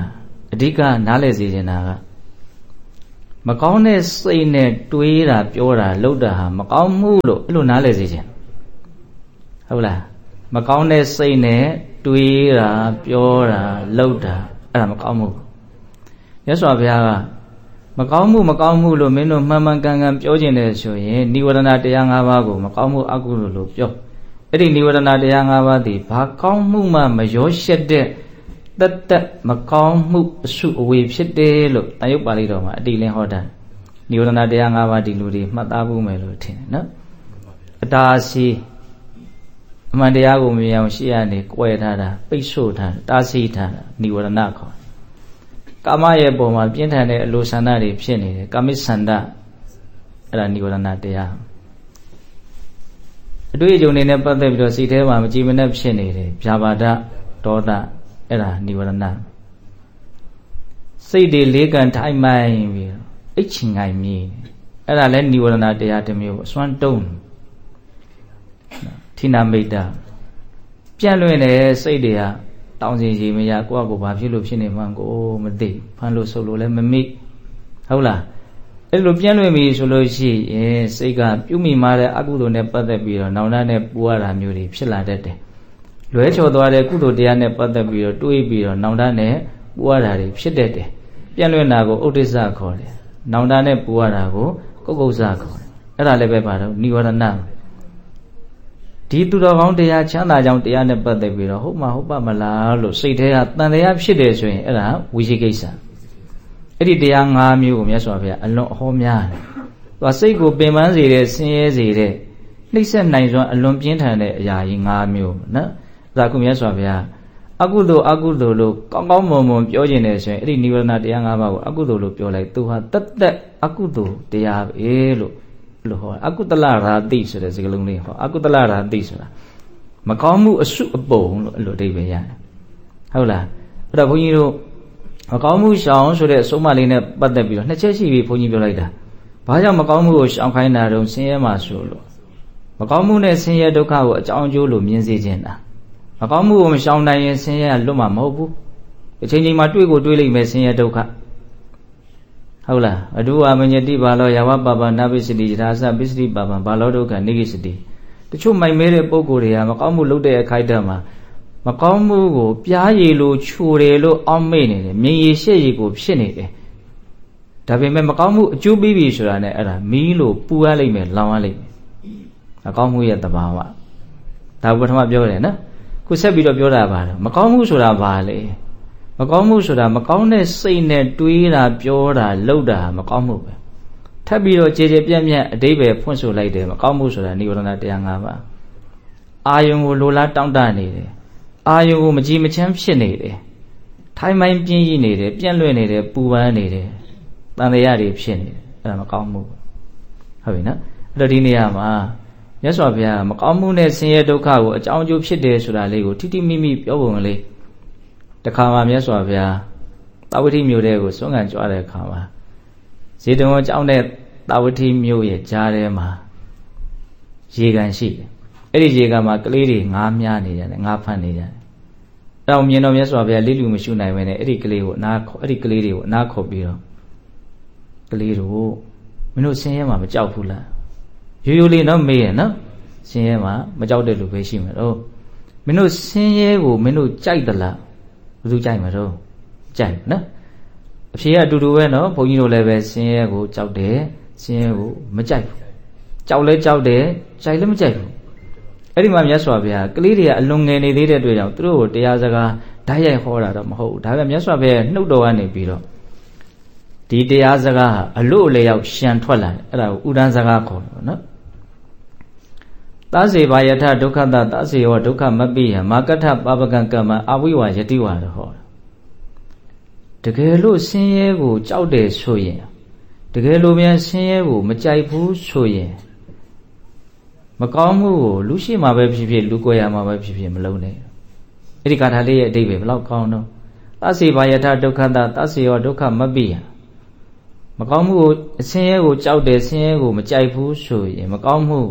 အဓိကနားလည်စေချင်တာကမကောင်းတဲ့စိတ်နဲ့တွေးတာပြောတာလုပ်တာဟာမကောင်းမှုလို့အဲ့လိုနားလည်စေချင်ဟုတ်လားမကောင်းတဲ့စိတ်နဲ့တွေးတာပြောတာလုပ်တာအဲ့ဒါမကောင်းမှုမြတ်စွာဘုရားကမကောင်းမှုမကောင်းမှုလို့မင်းတို့မှန်မှန်ကန်ကန်ပြောကျင်တယ်ဆိုရင်និဝရဏတရား၅ပါးကိုမကောင်းမှုအကုသိုလ်လို့ပြောအဲ့ဒီនិဝရဏတရား၅ပါးဒီဘာကောင်းမှုမှမရောရှက်တဲ့တတ်တတ်မကောင်းမှုအစုအဝေးဖြစ်တယ်လို့တန်ရုပ်ပါဠိတော်မှာအတိလင်းဟောတာនិဝရဏတရား၅ပါးဒီလူတွေမှတ်သားဖို့မယ်လို့ထင်တယ်နော်အတားစီအမှန်တရားကိုမြင်အောင်ရှေ့ကနေကြွယ်ထားတာပိတ်ဆို့ထားတာတားဆီးထားတာនិဝရဏခေါ်ကာမရဲ့ပုံမှာပြင်းထန်တဲ့အလိုဆန္ဒတွေဖြစ်နေတယ်ကာမိဆန္ဒအဲ့ဒါនិဝရဏတရားအတွေ့အကြုံတွေနဲ့ပတ်သက်ပြီးတော့စိတ်ထဲမှာမကြည်မနှက်ဖြစ်နေတယ်ဗျာပါဒဒေါသအဲ့ဒါនិဝရဏစိတ်တွေလေးကန်ထိုင်မှန်ပြီးတော့အိတ်ချင်ငိုင်မြည်အဲ့ဒါလဲនិဝရဏတရားတစ်မျိုးအစွမ်းတုံးဌိနမိတ်တာပြန့်လွင့်တဲ့စိတ်တွေကတောင်းစီစီမရကိုယ့်အကိုဘာဖြစ်လို့ဖြစ်နေမှန်းကိုမသိဖမ်းလို့ဆုပ်လို့လည်းမမိဟုတ်လားအဲ့လိုပြန့်လွင့်ပြီဆိုလို့ရှိရင်စိတ်ကပြုမိမှာတဲ့အကုသိုလ်နဲ့ပတ်သက်ပြီးတော့နောင်တနဲ့ပူရတာမျိုးတွေဖြစ်လာတတ်တယ်လွဲချော်သွားတဲ့ကုသိုလ်တရားနဲ့ပတ်သက်ပြီးတော့တွေးပြီးတော့နောင်တနဲ့ပူရတာတွေဖြစ်တတ်တယ်ပြန့်လွင့်တာကိုဥဒိစ္စခေါ်တယ်နောင်တနဲ့ပူရတာကိုကုက္ကုစ္စခေါ်တယ်အဲ့ဒါလည်းပဲပါတော့និဝရဏဒီသူတော်ကောင်းတရားချမ်းသာကြောင်းတရားနဲ့ပတ်သက်ပြီးတော့ဟုတ်မှာဟုတ်ပါမလားလို့စိတ်ထဲကတန်တရားဖြစ်တယ်ဆိုရင်အဲ့ဒါဝိသိကိစ္စအဲ့ဒီတရား၅မျိုးကိုမြတ်စွာဘုရားအလွန်အဟောများတယ်သူကစိတ်ကိုပင်ပန်းစေတဲ့ဆင်းရဲစေတဲ့နှိမ့်ဆက်နိုင်စွမ်းအလွန်ပြင်းထန်တဲ့အရာကြီး၅မျိုးနော်ဒါကမြတ်စွာဘုရားအကုသိုလ်အကုသိုလ်လို့ကောင်းကောင်းမွန်မွန်ပြောကျင်တယ်ဆိုရင်အဲ့ဒီនិဝရဏတရား၅ပါးကိုအကုသိုလ်လို့ပြောလိုက်သူဟာတတ်တတ်အကုသိုလ်တရားပဲလို့လို့ဟောအကုသလရာတိဆိုတဲ့စကားလုံးလေးဟောအကုသလရာတိဆိုတာမကောင်းမှုအစုအပုံလို့အဲ့လိုအဓိပ္ပာယ်ရတယ်ဟုတ်လားအဲ့တော့ဘုန်းကြီးတို့မကောင်းမှုရှောင်ဆိုတဲ့အဆုံးအမလေးနဲ့ပတ်သက်ပြီးတော့နှစ်ချက်ရှိပြီဘုန်းကြီးပြောလိုက်တာဘာကြောင့်မကောင်းမှုကိုရှောင်ခိုင်းတာတုံးဆင်းရဲမှဆိုလို့မကောင်းမှုနဲ့ဆင်းရဲဒုက္ခကိုအကြောင်းအကျိုးလို့မြင်စေခြင်းတာမကောင်းမှုကိုမရှောင်နိုင်ရင်ဆင်းရဲလွတ်မှာမဟုတ်ဘူးအချိန်ချင်းမှာတွေ့ကိုတွေ့လိမ့်မယ်ဆင်းရဲဒုက္ခဟုတ်လားအတုဝမညတိဘာလောယဝပပနာပိစတိယထာသပိစတိပပံဘာလောဒုက္ခနိဂိစတိတချို့မိုင်မဲတဲ့ပုံကိုယ်တွေကမကောင်းမှုလုပ်တဲ့အခိုက်အတန့်မှာမကောင်းမှုကိုပြားရည်လို့ချိုတယ်လို့အောက်မေ့နေတယ်မြင်ရည်ရှက်ရည်ကိုဖြစ်နေတယ်ဒါပေမဲ့မကောင်းမှုအကျိုးပေးပြီဆိုတာနဲ့အဲ့ဒါမီးလို့ပူရလိမ့်မယ်လောင်ရလိမ့်မယ်မကောင်းမှုရဲ့သဘာဝဒါပထမပြောတယ်နော်ခုဆက်ပြီးတော့ပြောတာပါတော့မကောင်းမှုဆိုတာဘာလဲမကောင်းမှုဆိုတာမကောင်းတဲ့စိတ်နဲ့တွေးတာပြောတာလုပ်တာမကောင်းမှုပဲထပ်ပြီးတော့ကြေကြေပြန့်ပြန့်အတိပ္ပယ်ဖွင့်ဆိုလိုက်တယ်မကောင်းမှုဆိုတာនិဝရဏတရား၅ပါးအာယုံကိုလိုလားတောင့်တနေတယ်အာယုံကိုမကြည်မချမ်းဖြစ်နေတယ်ထိုင်မိုင်းပြင်းရည်နေတယ်ပြန့်လွင့်နေတယ်ပူပန်းနေတယ်တန်တရားတွေဖြစ်နေတယ်အဲ့ဒါမကောင်းမှုဟုတ်ပြီနော်အဲ့တော့ဒီနေရာမှာမြတ်စွာဘုရားမကောင်းမှုနဲ့ဆင်းရဲဒုက္ခကိုအကြောင်းအကျိုးဖြစ်တယ်ဆိုတာလေးကိုထိထိမိမိပြောပုံလေးတခါမှမြတ်စွာဘုရားတာဝတိမြို့တဲကိုဆွမ်းခံကြွားတဲ့အခါမှာဇေတဝန်ကျောင်းတဲ့တာဝတိမြို့ရဲ့ကြားထဲမှာရေကန်ရှိတယ်အဲ့ဒီရေကန်မှာကလေးတွေငါးမြားနေကြတယ်ငါးဖမ်းနေကြတယ်အဲ့တော့မြင်တော့မြတ်စွာဘုရားလိလူမရှိနိုင်ပဲနဲ့အဲ့ဒီကလေးကိုအနာခေါ်အဲ့ဒီကလေးတွေကိုအနာခေါ်ပြီးတော့ကလေးတို့မင်းတို့ဆင်းရဲမှာမကြောက်ဘူးလားရိုးရိုးလေးတော့မေးရနော်ဆင်းရဲမှာမကြောက်တဲ့လူပဲရှိမှာတော့မင်းတို့ဆင်းရဲကိုမင်းတို့ကြိုက်သလားဘယ်သူကြိုက်မှာတော့ကြိုက်နော်အဖြေကအတူတူပဲနော်ဘုန်းကြီးတို့လည်းပဲဆင်းရဲကိုကြောက်တယ်ဆင်းရဲကိုမကြိုက်ဘူးကြောက်လဲကြောက်တယ်ကြိုက်လည်းမကြိုက်ဘူးအဲ့ဒီမှာမြတ်စွာဘုရားကလေးတွေကအလွန်ငယ်နေသေးတဲ့အတွက်ကြောင့်သူတို့ကိုတရားစကားဓာတ်ရိုက်ဟောတာတော့မဟုတ်ဘူးဒါပေမဲ့မြတ်စွာဘုရားနှုတ်တော်ကနေပြီးတော့ဒီတရားစကားဟာအလို့အလျောက်ရှံထွက်လာတယ်အဲ့ဒါကိုဥဒန်းစကားခေါ်တယ်နော်သစေဘာယထဒုက္ခတသစေဝဒုက္ခမပိယမာကထပါပကံကမ္မအဝိဝါယတိဝါတော့ဟောတကယ်လို့ဆင်းရဲကိုကြောက်တယ်ဆိုရင်တကယ်လို့မြန်ဆင်းရဲကိုမကြိုက်ဘူးဆိုရင်မကောင်းမှုကိုလူရှိမှပဲဖြစ်ဖြစ်လူကိုယ်ရမှာပဲဖြစ်ဖြစ်မလုံးနဲ့အဲ့ဒီကာထာလေးရဲ့အဓိပ္ပာယ်ဘယ်လောက်ကောင်းတော့သစေဘာယထဒုက္ခတသစေဝဒုက္ခမပိယမကောင်းမှုကိုအဆင်းရဲကိုကြောက်တယ်ဆင်းရဲကိုမကြိုက်ဘူးဆိုရင်မကောင်းမှုကို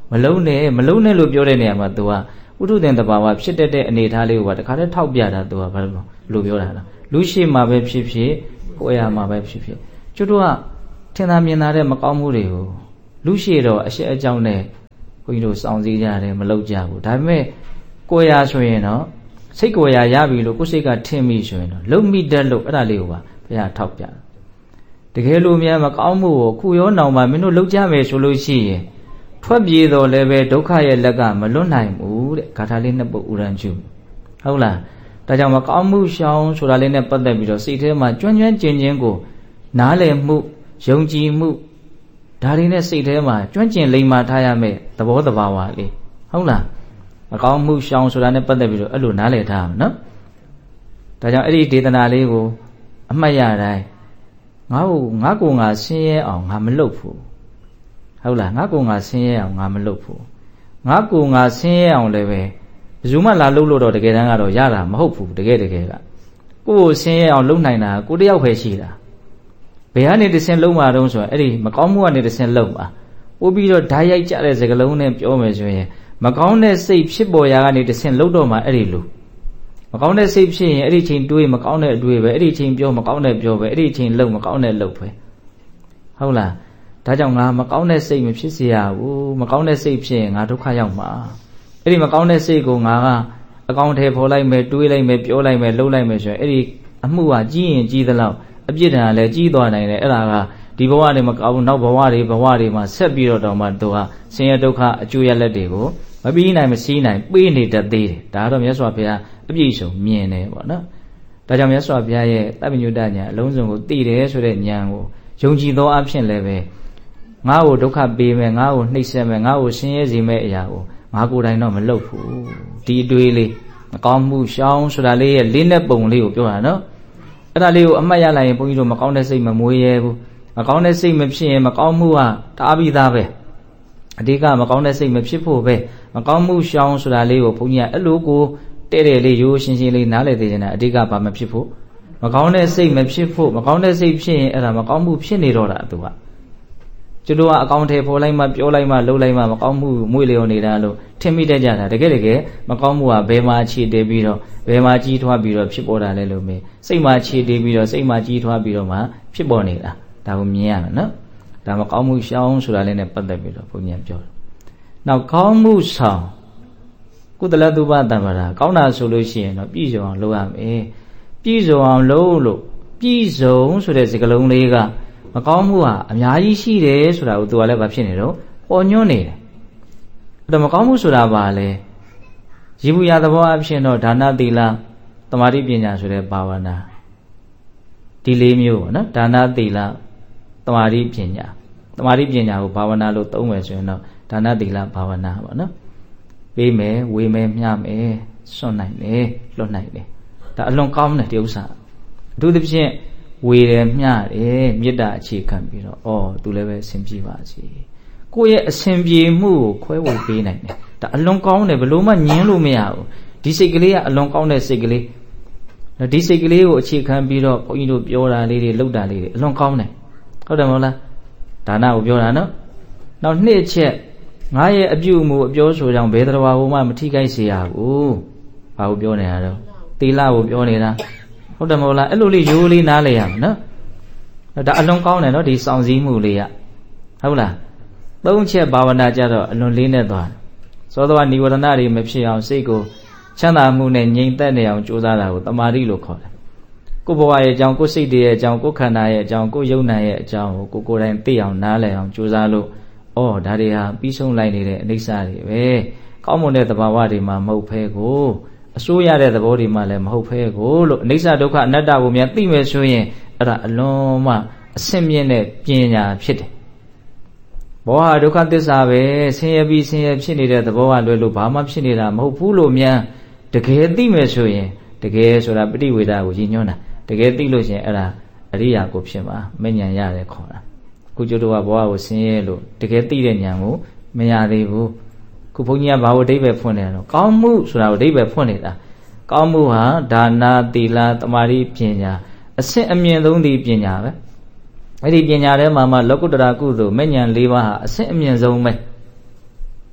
မလုံးနဲ့မလုံးနဲ့လို့ပြောတဲ့နေရာမှာ तू ကဥထုသင်တဘာဝဖြစ်တတ်တဲ့အနေအထားလေးကိုတခါတည်းထောက်ပြတာ तू ကဘာလို့ပြောတာလဲလူရှိမှာပဲဖြစ်ဖြစ်ကိုယ်ရမှာပဲဖြစ်ဖြစ်ကျွတ်တို့ကထင်သာမြင်သာတဲ့မကောင်းမှုတွေကိုလူရှိတော့အရှက်အကြောင်းနဲ့ဘုန်းကြီးတို့စောင့်စည်းကြတယ်မလုပ်ကြဘူးဒါပေမဲ့ကိုယ်ရဆိုရင်တော့စိတ်ကိုယ်ရရပြီလို့ကိုယ်စိတ်ကထင်မိဆိုရင်တော့လုံမိတတ်လို့အဲ့ဒါလေးကိုပါဘုရားထောက်ပြတကယ်လို့များမကောင်းမှုကိုခုရောနောင်မှမင်းတို့လုပ်ကြမယ်ဆိုလို့ရှိရင်ထွက်ပြေးတော့လည်းပဲဒုက္ခရဲ့လက်ကမလွတ်နိုင်ဘူးတဲ့ဂါထာလေးနှစ်ပုဒ်ဥရန်ကျူဟုတ်လားဒါကြောင့်မကောင်းမှုရှောင်ဆိုတာလေးနဲ့ပတ်သက်ပြီးတော့စိတ်ထဲမှာကျွမ်းကျွမ်းကျင်ကျင်ကိုနားလည်မှုယုံကြည်မှုဒါတွေနဲ့စိတ်ထဲမှာကျွမ်းကျင်လိမ္မာထားရမယ်သဘောတဘာဝလေးဟုတ်လားမကောင်းမှုရှောင်ဆိုတာနဲ့ပတ်သက်ပြီးတော့အဲ့လိုနားလည်ထားအောင်နော်ဒါကြောင့်အဲ့ဒီဒေသနာလေးကိုအမှတ်ရတိုင်းငါ့ကိုငါ့ကိုငါဆင်းရဲအောင်ငါမလုပ်ဘူးဟုတ်လားငါ့ကိုငါဆင်းရဲအောင်ငါမလုပ်ဘူးငါ့ကိုငါဆင်းရဲအောင်လည်းပဲဘယ်သူမှလာလုပ်လို့တော့တကယ်တမ်းကတော့ရတာမဟုတ်ဘူးတကယ်တကယ်ကကိုယ့်ကိုဆင်းရဲအောင်လုပ်နိုင်တာကိုတယောက်ပဲရှိတာဘယ်ကနေတစ်ဆင့်လုံးမှာတုံးဆိုရင်အဲ့ဒီမကောင်းမှုကနေတစ်ဆင့်လုံးမှာပို့ပြီးတော့ဓာတ်ရိုက်ကြတဲ့စကားလုံးနဲ့ပြောမယ်ဆိုရင်မကောင်းတဲ့စိတ်ဖြစ်ပေါ်ရာကနေတစ်ဆင့်လုံးတော့မှအဲ့ဒီလိုမကောင်းတဲ့စိတ်ဖြစ်ရင်အဲ့ဒီချိန်တွေးမကောင်းတဲ့အတွေးပဲအဲ့ဒီချိန်ပြောမကောင်းတဲ့ပြောပဲအဲ့ဒီချိန်လုံးမကောင်းတဲ့လုံးပဲဟုတ်လားဒါကြောင့်ငါမကောင်းတဲ့စိတ်မဖြစ်စေရဘူးမကောင်းတဲ့စိတ်ဖြစ်ရင်ငါဒုက္ခရောက်မှာအဲ့ဒီမကောင်းတဲ့စိတ်ကိုငါကအကောင်းထဲပေါ်လိုက်မယ်တွေးလိုက်မယ်ပြောလိုက်မယ်လှုပ်လိုက်မယ်ဆိုရင်အဲ့ဒီအမှုကကြီးရင်ကြီးသလောက်အပြစ်ဒဏ်ကလည်းကြီးသွားနိုင်တယ်အဲ့ဒါကဒီဘဝတွေမကောင်းဘူးနောက်ဘဝတွေဘဝတွေမှာဆက်ပြီးတော့တောင်မှသူကဆင်းရဲဒုက္ခအကျိုးရလက်တွေကိုမပြီးနိုင်မစည်းနိုင်ပေးနေတတ်သေးတယ်ဒါကတော့မြတ်စွာဘုရားအပြည့်စုံမြင်တယ်ပေါ့နော်ဒါကြောင့်မြတ်စွာဘုရားရဲ့တပ္ပညုတဉာဏ်အလုံးစုံကိုသိတယ်ဆိုတဲ့ဉာဏ်ကိုယုံကြည်သောအဖြစ်လည်းပဲငါ့ကိုဒုက္ခပေးမယ်ငါ့ကိုနှိပ်စက်မယ်ငါ့ကိုဆင်းရဲစေမယ့်အရာကိုငါကိုယ်တိုင်တော့မလုပ်ဘူးဒီအတွေးလေးမကောင်းမှုရှောင်ဆိုတာလေးရဲ့လေးနဲ့ပုံလေးကိုပြောတာနော်အဲ့ဒါလေးကိုအမှတ်ရလိုက်ရင်ဘုန်းကြီးတို့မကောင်းတဲ့စိတ်မမွေးရဲဘူးမကောင်းတဲ့စိတ်မဖြစ်ရင်မကောင်းမှုကတားပြီးသားပဲအဓိကမကောင်းတဲ့စိတ်မဖြစ်ဖို့ပဲမကောင်းမှုရှောင်ဆိုတာလေးကိုဘုန်းကြီးကအဲ့လိုကိုတဲ့တဲ့လေးရိုးရှင်းရှင်းလေးနားလည်သေးတယ်အဓိကဘာမဖြစ်ဖို့မကောင်းတဲ့စိတ်မဖြစ်ဖို့မကောင်းတဲ့စိတ်ဖြစ်ရင်အဲ့ဒါမကောင်းမှုဖြစ်နေတော့တာသူကကျတို့ကအကောင့်ထဲပေါ်လိုက်မှပြောလိုက်မှလှုပ်လိုက်မှမကောင်းမှုမွေ့လျော်နေတာလို့ထင်မိတတ်ကြတာတကယ်တကယ်မကောင်းမှုကဘယ်မှာခြေတည်ပြီးတော့ဘယ်မှာကြီးထွားပြီးတော့ဖြစ်ပေါ်တာလဲလို့မေးစိတ်မှာခြေတည်ပြီးတော့စိတ်မှာကြီးထွားပြီးတော့မှဖြစ်ပေါ်နေတာဒါကိုမြင်ရမယ်နော်ဒါမကောင်းမှုရှောင်ဆိုတာလေးနဲ့ပတ်သက်ပြီးတော့ဘုရားပြောတယ်နောက်ကောင်းမှုဆောင်ကုသလသုဘတံပါဒကောင်းတာဆိုလို့ရှိရင်တော့ပြည့်စုံအောင်လုပ်ရမယ်ပြည့်စုံအောင်လုပ်လို့ပြည့်စုံဆိုတဲ့စကားလုံးလေးကမကောင်းမှုဟာအများကြီးရှိတယ်ဆိုတာကိုသူကလည်းဘာဖြစ်နေတော့ပေါ်ညွှန်းနေတယ်အဲ့တော့မကောင်းမှုဆိုတာဘာလဲရည်ဘူးရသဘောအဖြစ်တော့ဒါနသီလသမာဓိပညာဆိုတဲ့ဘာဝနာဒီလေးမျိုးပေါ့နော်ဒါနသီလသမာဓိပညာသမာဓိပညာကိုဘာဝနာလို့သုံးမယ်ဆိုရင်တော့ဒါနသီလဘာဝနာပေါ့နော်ပေးမယ်ဝေမယ်မျှမယ်စွန့်နိုင်တယ်လွတ်နိုင်တယ်ဒါအလွန်ကောင်းတဲ့ဒီဥစ္စာအထူးသဖြင့်ဝေတယ်မျှတယ်မေတ္တာအခြေခံပြီးတော့ဩသူလည်းပဲအစဉ်ပြေပါစေကိုယ့်ရဲ့အစဉ်ပြေမှုကိုခွဲဝေပေးနိုင်တယ်ဒါအလွန်ကောင်းတယ်ဘယ်လို့မှညင်းလို့မရဘူးဒီစိတ်ကလေးကအလွန်ကောင်းတဲ့စိတ်ကလေးဒီစိတ်ကလေးကိုအခြေခံပြီးတော့ဘုန်းကြီးတို့ပြောတာလေးတွေလုပ်တာလေးတွေအလွန်ကောင်းတယ်ဟုတ်တယ်မဟုတ်လားဒါနကိုပြောတာနော်နောက်နှစ်ချက်ငါရဲ့အပြုအမူအပြောဆိုကြောင့်ဘယ်တော်ဘာမှမထိခိုက်စေရဘူးဘာကိုပြောနေရတော့သီလကိုပြောနေတာဟုတ်တယ်မဟုတ်လားအဲ့လိုလေးရိုးလေးနားလေရမယ်နော်ဒါအလွန်ကောင်းတယ်နော်ဒီစောင့်စည်းမှုလေးရဟုတ်လားသုံးချက်ဘာဝနာကြတော့အလွန်လေးနဲ့သွားစောသောနိဝရဏတွေမဖြစ်အောင်စိတ်ကိုချမ်းသာမှုနဲ့ငြိမ်သက်နေအောင်ကြိုးစားတာကိုတမာတိလို့ခေါ်တယ်ကိုယ်ဘဝရဲ့အကြောင်းကိုယ်စိတ်တွေရဲ့အကြောင်းကိုယ်ခန္ဓာရဲ့အကြောင်းကိုယ်ယုံနာရဲ့အကြောင်းကိုကိုယ်ကိုယ်တိုင်သိအောင်နားလည်အောင်ကြိုးစားလို့ဩဒါတွေဟာပြီးဆုံးလိုက်နေတဲ့အနိစ္စတွေပဲကောင်းမွန်တဲ့သဘာဝတွေမှာမဟုတ်ဖဲကိုအစိုးရတဲ့သဘောတွေမှလည်းမဟုတ်ဖဲကိုလို့အနိစ္စဒုက္ခအနတ္တကိုမြန်သိမယ်ဆိုရင်အဲ့ဒါအလွန်မှအဆင့်မြင့်တဲ့ပညာဖြစ်တယ်ဘောဟာဒုက္ခသစ္စာပဲဆင်းရဲပြီးဆင်းရဲဖြစ်နေတဲ့သဘောကလွယ်လို့ဘာမှဖြစ်နေတာမဟုတ်ဘူးလို့မြန်တကယ်သိမယ်ဆိုရင်တကယ်ဆိုတာပဋိဝေဒကိုရည်ညွှန်းတာတကယ်သိလို့ရှိရင်အဲ့ဒါအရိယာကိုဖြစ်မှာမဉဏ်ရတယ်ခေါ်တာခုကျတို့ကဘောကိုဆင်းရဲလို့တကယ်သိတဲ့ဉာဏ်ကိုမရသေးဘူးခုဘုန်းကြီးကဘာကိုအဓိပ္ပာယ်ဖွင့်တယ်တော့ကောင်းမှုဆိုတာကိုအဓိပ္ပာယ်ဖွင့်နေတာကောင်းမှုဟာဒါနသီလသမာဓိပညာအဆင့်အမြင့်ဆုံးဒီပညာပဲအဲ့ဒီပညာထဲမှာမှလောကုတ္တရာကုသိုလ်မဉဏ်၄ပါးဟာအဆင့်အမြင့်ဆုံးပဲ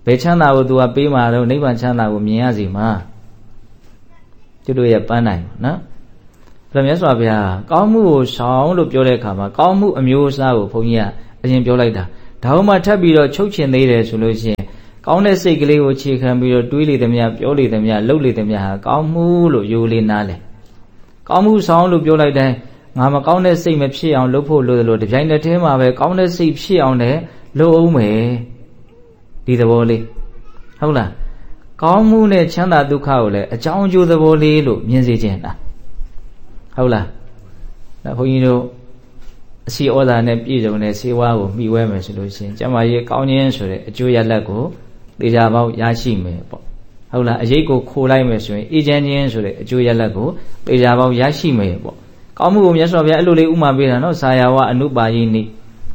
ဘယ်ချမ်းသာကို तू ကပေးမှာတော့နိဗ္ဗာန်ချမ်းသာကိုမြင်ရစီမှာကျွတ်တို့ရဲ့ပန်းနိုင်နော်အဲ့တော့မြတ်စွာဘုရားကောင်းမှုကိုဆောင်လို့ပြောတဲ့အခါမှာကောင်းမှုအမျိုးအစားကိုဘုန်းကြီးကအရင်ပြောလိုက်တာဒါမှမထပ်ပြီးတော့ချုပ်ချင်သေးတယ်ဆိုလို့ရှိရင်ကောင်းတဲ့စိတ်ကလေးကိုခြေခံပြီးတော့တွေးလေသမျှပြောလေသမျှလှုပ်လေသမျှဟာကောင်းမှုလို့ယူလေးနားလေကောင်းမှုဆောင်လို့ပြောလိုက်တိုင်းငါမကောင်းတဲ့စိတ်မဖြစ်အောင်လုပ်ဖို့လိုတယ်လို့တပြိုင်တည်းတည်းမှာပဲကောင်းတဲ့စိတ်ဖြစ်အောင်လည်းလုပ်အောင်မယ်ဒီသဘောလေးဟုတ်လားကောင်းမှုနဲ့ချမ်းသာဒုက္ခကိုလည်းအကြောင်းအကျိုးသဘောလေးလို့မြင်စေခြင်းလားဟုတ်လားဒါဘုန်းကြီးတို့အစီဩဇာနဲ့ပြည့်စုံတဲ့စေဝါကိုမှီဝဲမယ်ဆိုလို့ရှိရင်ကျမကြီးကောင်းခြင်းဆိုတဲ့အကျိုးရလဒ်ကိုသေချာပေါက်ရရှိမယ်ပေါ့ဟုတ်လားအရေးကိုခိုလိုက်မယ်ဆိုရင်အေးချမ်းခြင်းဆိုတဲ့အကျိုးရလဒ်ကိုသေချာပေါက်ရရှိမယ်ပေါ့ကောင်းမှုကိုမြတ်စွာဘုရားအဲ့လိုလေးဥမာပေးတာနော်ဆာယာဝအနုပါယိနိ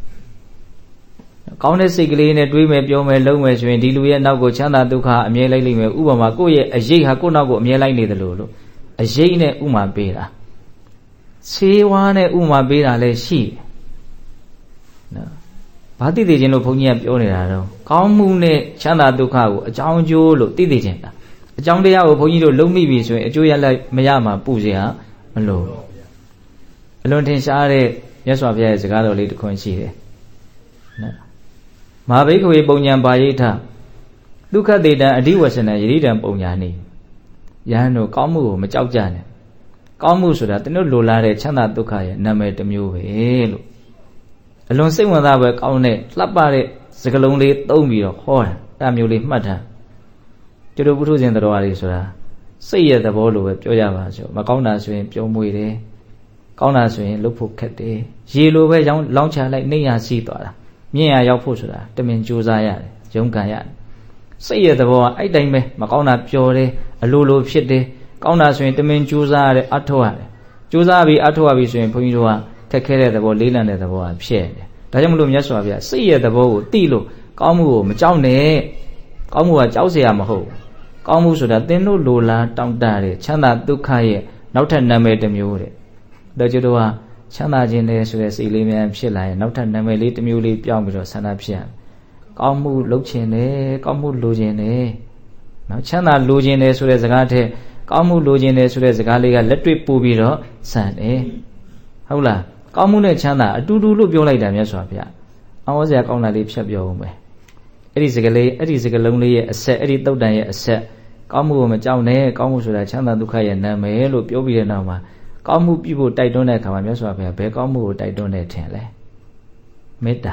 ကောင်းတဲ့စိတ်ကလေးနဲ့တွေးမယ်ပြောမယ်လုပ်မယ်ဆိုရင်ဒီလူရဲ့နောက်ကိုချမ်းသာဒုက္ခအမြဲလိုက်လိမ့်မယ်ဥပမာကိုယ့်ရဲ့အရေးဟာကိုယ့်နောက်ကိုအမြဲလိုက်နေတယ်လို့လို့အရေးနဲ့ဥမာပေးတာဆေးဝါးနဲ့ဥမာပေးတာလည်းရှိတယ်နော်ဘာသိသိချင်းလို့ဘုန်းကြီးကပြောနေတာတော့ကောင်းမှုနဲ့ချမ်းသာဒုက္ခကိုအကြောင်းကျိုးလို့သိသိချင်းတာအကြောင်းတရားကိုဘုန်းကြီးတို့လုံးမိပြီဆိုရင်အကျိုးရလိုက်မရမှာပူစရာမလိုအလွန်ထင်ရှားတဲ့မြတ်စွာဘုရားရဲ့စကားတော်လေးတစ်ခွန်းရှိတယ်နော်မဟာဘိက္ခဝေပုံညာပါဠိထဒုက္ခတေတံအဓိဝဆနံယတိတံပုံညာနိယဟန်တို့ကောင်းမှုကိုမကြောက်ကြနဲ့ကောင်းမှုဆိုတာတတို့လိုလားတဲ့ချမ်းသာဒုက္ခရဲ့နာမည်တစ်မျိုးပဲလို့အလွန်စိတ်ဝင်စားပွဲကောင်းတဲ့လှပတဲ့စကားလုံးလေးသုံးပြီးတော့ဟောတာအဲမျိုးလေးမှတ်ထားကျွတ်တို့ပုထုဇဉ်တော်ရီဆိုတာစိတ်ရဲ့သဘောလိုပဲပြောကြပါစို့မကောင်းတာဆိုရင်ပြုံးမွေတယ်ကောင်းတာဆိုရင်လှုပ်ဖို့ခက်တယ်ရေလိုပဲရောင်းလောင်းချလိုက်နှိမ့်ရစီးသွားတာမြင့်ရရောက်ဖို့ဆိုတာတမင်ကြိုးစားရတယ်ရုန်းကန်ရတယ်စိတ်ရဲ့သဘောကအဲ့တိုင်းပဲမကောင်းတာပျော်တယ်အလိုလိုဖြစ်တယ်ကောင်းတာဆိုရင်တမင်ကြိုးစားရတယ်အထောက်ရတယ်ကြိုးစားပြီးအထောက်ရပြီးဆိုရင်ဘုန်းကြီးတို့ကခက်ခဲတဲ့သဘောလေးလံတဲ့သဘောကဖြစ်တယ်ဒါကြောင့်မလို့မြတ်စွာဘုရားစိတ်ရဲ့သဘောကိုသိလို့ကောင်းမှုကိုမကြောက်နဲ့ကောင်းမှုကကြောက်เสียမဟုတ်ကောင်းမှုဆိုတာသင်တို့လိုလားတောင့်တတဲ့ချမ်းသာဒုက္ခရဲ့နောက်ထပ်နာမည်တစ်မျိုးတဲ့ဒါကျတော့ချမ်းသာခြင်းတဲ့ဆိုတဲ့စိတ်လေးများဖြစ်လာရင်နောက်ထပ်နာမည်လေးတစ်မျိုးလေးပြောင်းပြီးတော့ဆန္ဒဖြစ်ရကောင်းမှုလုပ်ခြင်းနဲ့ကောင်းမှုလိုခြင်းနဲ့နော်ချမ်းသာလိုခြင်းနဲ့ဆိုတဲ့စကားထက်ကောင်းမှုလိုခြင်းနဲ့ဆိုတဲ့စကားလေးကလက်တွေ့ပို့ပြီးတော့ဆန်တယ်ဟုတ်လားကောင်းမှုနဲ့ချမ်းသာအတူတူလို့ပြောလိုက်တာမြတ်စွာဘုရားအောင်းစရာကောင်းတာလေးဖြတ်ပြောဦးမယ်အဲ့ဒီစကားလေးအဲ့ဒီစကားလုံးလေးရဲ့အဆက်အဲ့ဒီတုတ်တန်ရဲ့အဆက်ကောင်းမှုကိုမကြောက်နဲ့ကောင်းမှုဆိုတာချမ်းသာဒုက္ခရဲ့နာမည်လို့ပြောပြီးတဲ့နောက်မှာကောင်းမှုပြုဖို့တိုက်တွန်းတဲ့အခါမှာမြတ်စွာဘုရားဘယ်ကောင်းမှုကိုတိုက်တွန်းတယ်ထင်လဲမေတ္တာ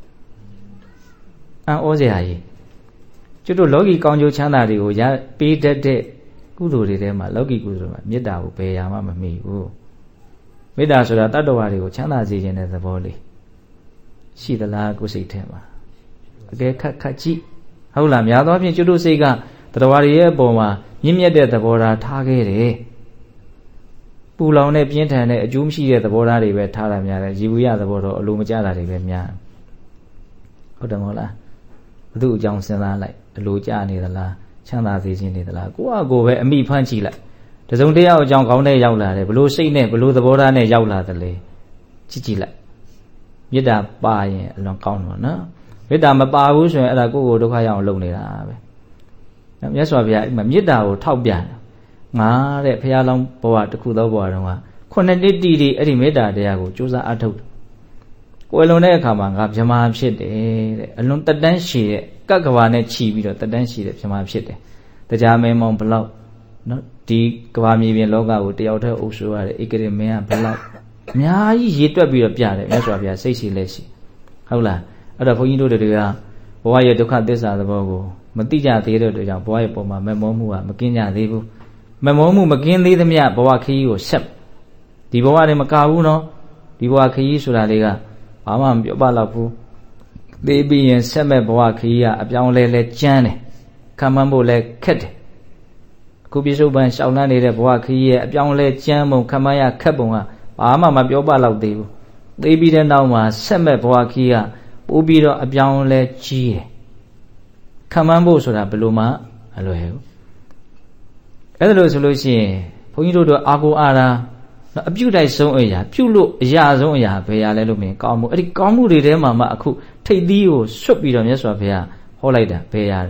အံ့ဩစရာကြီးကျွတ်တို့လောကီကောင်းကျိုးချမ်းသာတွေကိုရပေးတတ်တဲ့ကုသိုလ်တွေထဲမှာလောကီကုသိုလ်တွေမှာမေတ္တာကိုဘယ်ရာမှမမိဘူးမေတ္တာဆိုတာတတ္တဝါတွေကိုချမ်းသာစေခြင်းတဲ့သဘောလေးရှိသလားကိုယ်စိတ်ထဲမှာအကဲခက်ခက်ကြည့်ဟုတ်လားများသောအားဖြင့်ကျွတ်တို့စိတ်ကတတ္တဝါတွေရဲ့အပေါ်မှာမြင့်မြတ်တဲ့သဘောထားထားခဲ့တယ်ပူလောင်တဲ့ပြင်းထန်တဲ့အကျိုးမရှိတဲ့သဘောထားတွေပဲထားတာများတယ်ရည်ဝရသဘောတော့အလိုမကျတာတွေပဲများဟုတ်တယ်မဟုတ်လားဘု து အကြောင်းစဉ်းစားလိုက်အလိုကျနေသလားချမ်းသာစေခြင်းနေသလားကိုယ့်အကိုပဲအမိဖမ်းကြည့်လိုက်တစုံတယောက်အကြောင်းကောင်းတဲ့ရောက်လာတယ်ဘလို့စိတ်နဲ့ဘလို့သဘောထားနဲ့ရောက်လာတယ်လေကြည့်ကြည့်လိုက်မေတ္တာပါရင်အလွန်ကောင်းတော့နော်မေတ္တာမပါဘူးဆိုရင်အဲ့ဒါကိုယ့်ကိုဒုက္ခရောက်အောင်လုပ်နေတာပဲမြတ်စွာဘုရားအဲ့မှာမေတ္တာကိုထောက်ပြတယ်ငါတဲ့ဘုရားလောင်းဘဝတစ်ခုသောဘဝတုန်းကခုနှစ်နှစ်တည်တည်အဲ့ဒီမေတ္တာတရားကိုကြိုးစားအားထုတ်ကိုယ်လွန်တဲ့အခါမှာငါဗြဟ္မာဖြစ်တယ်တဲ့အလွန်တက်တန်းရှည်တဲ့ကပ်ကဘာနဲ့ခြီးပြီးတော့တက်တန်းရှည်တဲ့ဗြဟ္မာဖြစ်တယ်တရားမင်းမောင်ဘလောက်နော်ဒီကဘာမြေပြင်လောကကိုတယောက်တည်းအုပ်စိုးရတဲ့ဧကရေမင်းကဘလောက်အများကြီးရေတွက်ပြီးတော့ပြတယ်မြတ်စွာဘုရားစိတ်ရှိလက်ရှိဟုတ်လားအဲ့တော့ဘုန်းကြီးတို့တွေကဘဝရဲ့ဒုက္ခသစ္စာသဘောကိုမသိကြသေးတဲ့အတွက်ကြောင့်ဘဝရဲ့ပုံမှာမမောမှုကမကင်းကြသေးဘူးမမောမှုမကင်းသေးသမျှဘဝခရီးကိုဆက်ဒီဘဝနဲ့မကဘူးနော်ဒီဘဝခရီးဆိုတာလေးကဘာမှမပြောပါတော့ဘူးသိပြီးရင်ဆက်မဲ့ဘဝခရီးကအပြောင်းလဲလဲကျန်းတယ်ခံမှန်းဖို့လဲခက်တယ်အခုပြစ္ဆုတ်ပန်ရှောင်လန်းနေတဲ့ဘဝခရီးရဲ့အပြောင်းလဲကျန်းပုံခံမှန်းရခက်ပုံကဘာမှမပြောပါတော့သေးဘူးသိပြီးတဲ့နောက်မှာဆက်မဲ့ဘဝခရီးကပိုးပြီးတော့အပြောင်းလဲကြီးတယ်ခံမှန်းဖို့ဆိုတာဘယ်လိုမှအလွယ်ဘူးအဲ့ဒါလို့ဆိုလို့ရှိရင်ဘုန်းကြီးတို့တို့အာကိုအာရာအပြုတိုက်ဆုံးအရာပြုလို့အရာဆုံးအရာဘယ်ရလဲလို့မြင်ကောင်းမှုအဲ့ဒီကောင်းမှုတွေထဲမှာမှအခုထိတ်သီးကိုဆွတ်ပြီးတော့မြတ်စွာဘုရားဟောလိုက်တာဘယ်ရတော့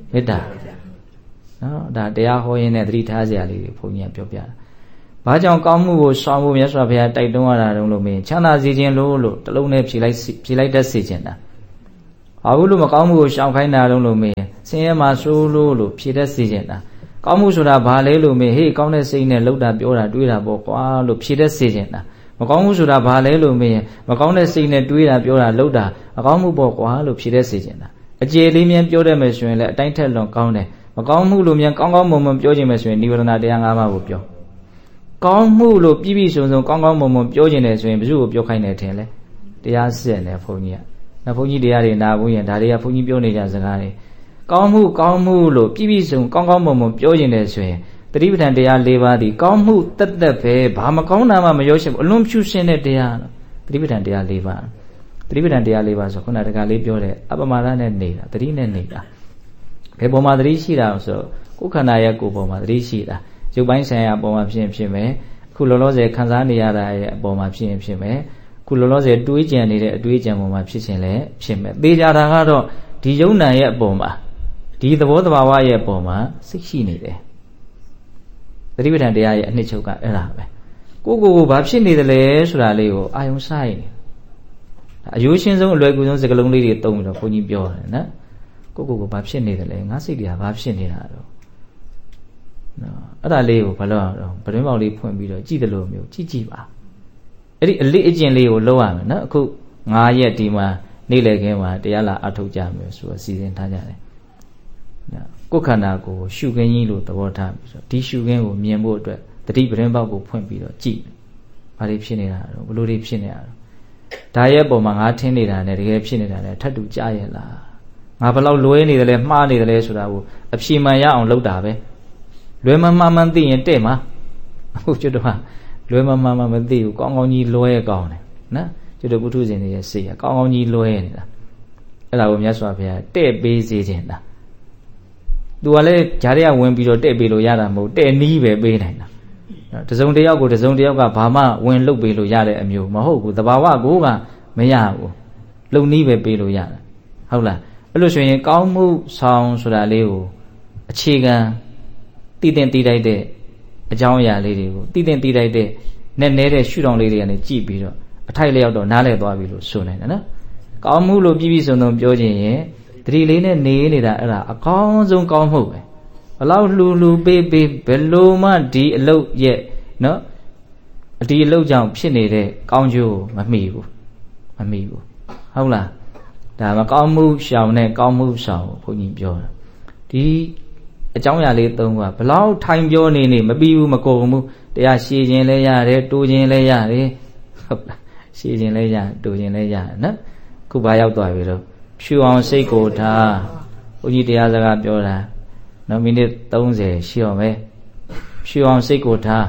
မေတ္တာနော်ဒါတရားဟောရင်းနဲ့သတိထားစရာလေးတွေဘုန်းကြီးကပြောပြတာဘာကြောင့်ကောင်းမှုကိုရှောင်ဖို့မြတ်စွာဘုရားတိုက်တွန်းရတာတုံးလို့မင်းချမ်းသာစေခြင်းလို့လို့တလုံးနဲ့ဖြေလိုက်ဖြေလိုက်တတ်စေခြင်းတာဘာလို့လို့မကောင်းမှုကိုရှောင်ခိုင်းတာတုံးလို့မင်းဆင်းရဲမှာဆိုးလို့လို့ဖြေတတ်စေခြင်းတာကောင်းမှုဆိုတာဘာလဲလို့မင်းဟေးကောင်းတဲ့စိတ်နဲ့လှုပ်တာပြောတာတွေးတာပေါ့ကွာလို့ဖြေတတ်စေခြင်းတာမကောင်းမှုဆိုတာဘာလဲလို့မင်းမကောင်းတဲ့စိတ်နဲ့တွေးတာပြောတာလှုပ်တာမကောင်းမှုပေါ့ကွာလို့ဖြေတတ်စေခြင်းတာအကျေလေးမြန်ပြောတတ်မယ်ဆိုရင်လည်းအတိုင်းထက်လွန်ကောင်းတယ်မကောင်းမှုလို့မြန်ကောင်းကောင်းမွန်မွန်ပြောခြင်းမယ်ဆိုရင်နိဗ္ဗာန်တရား၅ပါးကိုပြောကောင်းမှုလို့ပြည့်ပြည့်စုံစုံကောင်းကောင်းမွန်မွန်ပြောခြင်းတယ်ဆိုရင်ဘယ်သူ့ကိုပြောခိုင်းတယ်ထင်လဲတရားစစ်တယ်ဘုန်းကြီးကနောက်ဘုန်းကြီးတရားတွေနာဘူးရင်ဒါတွေကဘုန်းကြီးပြောနေကြစကားတွေကောင်းမှုကောင်းမှုလို့ပြည့်ပြည့်စုံကောင်းကောင်းမွန်မွန်ပြောခြင်းတယ်ဆိုရင်တတိပဋ္ဌာန်တရား၄ပါးဒီကောင်းမှုတက်တက်ပဲဘာမကောင်းတာမှမရောရှင်းဘူးအလွန်ဖြူရှင်းတဲ့တရားလို့တတိပဋ္ဌာန်တရား၄ပါးတတိပဋ္ဌာန်တရား၄ပါးဆိုခုနတကလေးပြောတဲ့အပမာဒနဲ့နေတာတတိနဲ့နေတာဘယ်ပုံမှာတတိရှိတာဆိုကိုယ်ခန္ဓာရဲ့ကိုယ်ပုံမှာတတိရှိတာရုပ်ပိုင်းဆိုင်ရာအပေါ်မှာဖြစ်ရင်ဖြစ်မယ်အခုလောလောဆယ်ခံစားနေရတာရဲ့အပေါ်မှာဖြစ်ရင်ဖြစ်မယ်အခုလောလောဆယ်တွေးကြံနေတဲ့အတွေးကြံပေါ်မှာဖြစ်ခြင်းလည်းဖြစ်မယ်သေချာတာကတော့ဒီယုံနာရဲ့အပေါ်မှာဒီသဘောတဘာဝရဲ့အပေါ်မှာစိတ်ရှိနေတယ်သတိပဋ္ဌာန်တရားရဲ့အနှစ်ချုပ်ကအဲ့ဒါပဲကိုယ့်ကိုယ်ကိုဘာဖြစ်နေသလဲဆိုတာလေးကိုအာယုံဆိုင်နေအယိုးရှင်းဆုံးအလွယ်ကူဆုံးစကားလုံးလေးတွေတုံးပြီးတော့ဘုန်းကြီးပြောတယ်နော်ကိုယ့်ကိုယ်ကိုဘာဖြစ်နေသလဲငါစိတ်တွေကဘာဖြစ်နေတာတော့နော်အဲ့ဒါလေးကိုဘာလို့အောင်ဗတွင်းပေါက်လေးဖွင့်ပြီးတော့ကြည့်တယ်လို့မျိုးကြည့်ကြည့်ပါအဲ့ဒီအလေးအကျင့်လေးကိုလုပ်ရမယ်နော်အခု၅ရက်ဒီမှာနေ့လည်ခင်းမှာတရားလာအထုတ်ကြမယ်ဆိုတော့စီစဉ်ထားကြတယ်နော်ကိုယ်ခန္ဓာကိုရှုခင်းကြီးလို့သဘောထားပြီးတော့ဒီရှုခင်းကိုမြင်ဖို့အတွက်တတိပတွင်းပေါက်ကိုဖွင့်ပြီးတော့ကြည့်ဘာတွေဖြစ်နေတာတော့ဘလို့တွေဖြစ်နေတာတော့ဒါရဲ့ပုံမှာငါထင်းနေတာနဲ့တကယ်ဖြစ်နေတာနဲ့ထပ်တူကြရဲ့လားငါဘလောက်လွဲနေတယ်လဲမှားနေတယ်လဲဆိုတာကိုအဖြေမှန်ရအောင်လုပ်တာပဲလွယ်မမှန်မှန်သိရင်တဲ့မှာအခုကျွတ်တော့လွယ်မမှန်မှန်မသိဘူးကောင်းကောင်းကြီးလွဲကောင်းတယ်နော်ကျွတ်တော့ပုထုဇဉ်တွေရဲ့စိတ်ကကောင်းကောင်းကြီးလွဲနေတာအဲ့ဒါကိုမြတ်စွာဘုရားတဲ့ပေးစေခြင်းတာသူကလည်းဂျားတွေကဝင်ပြီးတော့တဲ့ပေးလို့ရတာမဟုတ်တဲ့နီးပဲပေးနိုင်တာတစုံတယောက်ကိုတစုံတယောက်ကဘာမှဝင်လုတ်ပေးလို့ရတဲ့အမျိုးမဟုတ်ဘူးတဘာဝကိုကမရဘူးလုံနီးပဲပေးလို့ရတယ်ဟုတ်လားအဲ့လိုဆိုရင်ကောင်းမှုဆောင်ဆိုတာလေးကိုအခြေခံတည်တင်တည်တိုက်တဲ့အကြောင်းအရာလေးတွေကိုတည်တင်တည်တိုက်တဲ့နဲ့နဲတဲ့ရှုထောင့်လေးတွေကနေကြည့်ပြီးတော့အထိုက်လျောက်တော့နားလည်သွားပြီလို့ဆိုနိုင်တယ်နော်ကောင်းမှုလို့ပြည့်ပြည့်စုံစုံပြောခြင်းရင်တတိလေးနဲ့နေနေတာအဲ့ဒါအကောင်းဆုံးကောင်းမှုပဲဘလောက်လှူလှူပေးပေးဘယ်လိုမှဒီအလုပ်ရဲ့နော်ဒီအလုပ်ကြောင့်ဖြစ်နေတဲ့ကောင်းကျိုးမမိဘူးမမိဘူးဟုတ်လားဒါမကောင်းမှုရှောင်နဲ့ကောင်းမှုဆောင်ဘုန်းကြီးပြောတာဒီအကြောင်းအရာလေးသုံးပါဘလောက်ထိုင်ပြောနေနေမပြီးဘူးမကုန်ဘူးတရားရှည်ခြင်းလည်းရတယ်တိုးခြင်းလည်းရတယ်ဟုတ်လားရှည်ခြင်းလည်းရတိုးခြင်းလည်းရတယ်နော်ခုဘာရောက်သွားပြီတော့ဖြူအောင်စိတ်ကိုထားဘုန်းကြီးတရားစကားပြောတာနောက်မိနစ်သုံးဆယ်ရှိအောင်ပဲဖြူအောင်စိတ်ကိုထား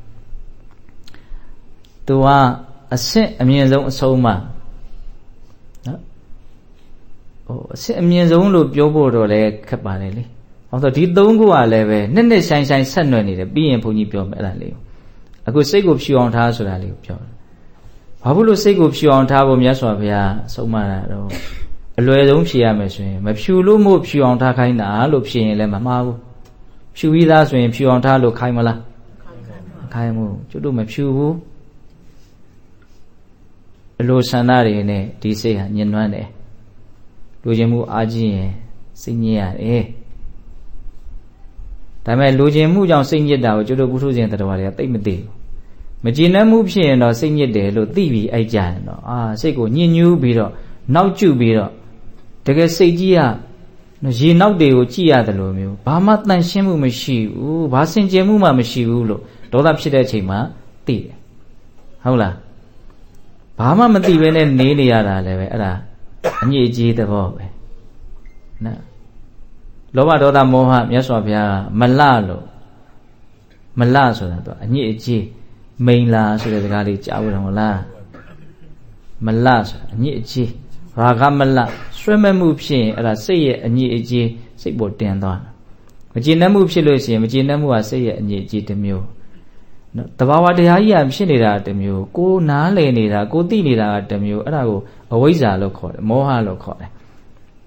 သူကအဆင့်အမြင့်ဆုံးအဆုံးမှနော်ဟိုအဆင့်အမြင့်ဆုံးလို့ပြောဖို့တော့လည်းခက်ပါတယ်လေဟောဆိုဒီသုံးခုကလည်းပဲနှစ်နှစ်ဆိုင်ဆိုင်ဆက်နွယ်နေတယ်ပြီးရင်ဘုန်းကြီးပြောမယ်အဲ့ဒါလေးကိုအခုစိတ်ကိုဖြူအောင်ထားဆိုတာလေးကိုပြောတယ်ဘာဖြစ်လို့စိတ်ကိုဖြူအောင်ထားဖို့မြတ်စွာဘုရားဆုံးမတာတော့အလွယ်ဆုံးဖြေရမယ်ဆိုရင်မဖြူလို့မို့ဖြူအောင်ထားခိုင်းတာလို့ဖြေရင်လည်းမမှားဘူးဖြူပြီးသားဆိုရင်ဖြူအောင်ထားလို့ခိုင်းမလားမခိုင်းဘူးကျွတ်တို့မဖြူဘူးအလိုဆန္ဒတွေနဲ့ဒီစိတ်ဟာညှဉ်းနှွမ်းတယ်လူချင်းမှုအားကြီးရင်စိတ်ညစ်ရတယ်ဒါပေမဲ့လူချင်းမှုကြောင့်စိတ်ညစ်တာကိုကျွတ်တို့ပုထုဇဉ်တရားတွေကသိမသိဘူးမကျေနပ်မှုဖြစ်ရင်တော့စိတ်ညစ်တယ်လို့သိပြီးအိုက်ကြရင်တော့အာစိတ်ကိုညှဉ်းညူးပြီးတော့နောက်ကျပြီးတော့တကယ်စိတ်ကြီးကရေနောက်တွေကိုကြည့်ရတယ်လို့မျိုးဘာမှတန်ရှင်းမှုမရှိဘူးဘာစင်ကြယ်မှုမှမရှိဘူးလို့ဒေါသဖြစ်တဲ့အချိန်မှာသိတယ်ဟုတ်လားဘာမှမသိဘဲနဲ့နေနေရတာလည်းပဲအဲ့ဒါအညစ်အကြေးသဘောပဲနော်လောဘဒေါသမောဟမြတ်စွာဘုရားမလလို့မလဆိုတာတော့အညစ်အကြေးမိန်လာဆိုတဲ့စကားလေးကြားဘူးတော့မလားမလဆိုတာအညစ်အကြေးရာဂမလဆွဲမဲ့မှုဖြစ်ရင်အဲ့ဒါစိတ်ရဲ့အညစ်အကြေးစိတ်ပေါ်တင်သွားတာမကျေနပ်မှုဖြစ်လို့ရှိရင်မကျေနပ်မှုကစိတ်ရဲ့အညစ်အကြေးတစ်မျိုးနော်တဘာဝတရားကြီးကဖြစ်နေတာတစ်မျိုးကိုနားလည်နေတာကိုသိနေတာကတစ်မျိုးအဲ့ဒါကိုအဝိဇ္ဇာလို့ခေါ်တယ်မောဟလို့ခေါ်တယ်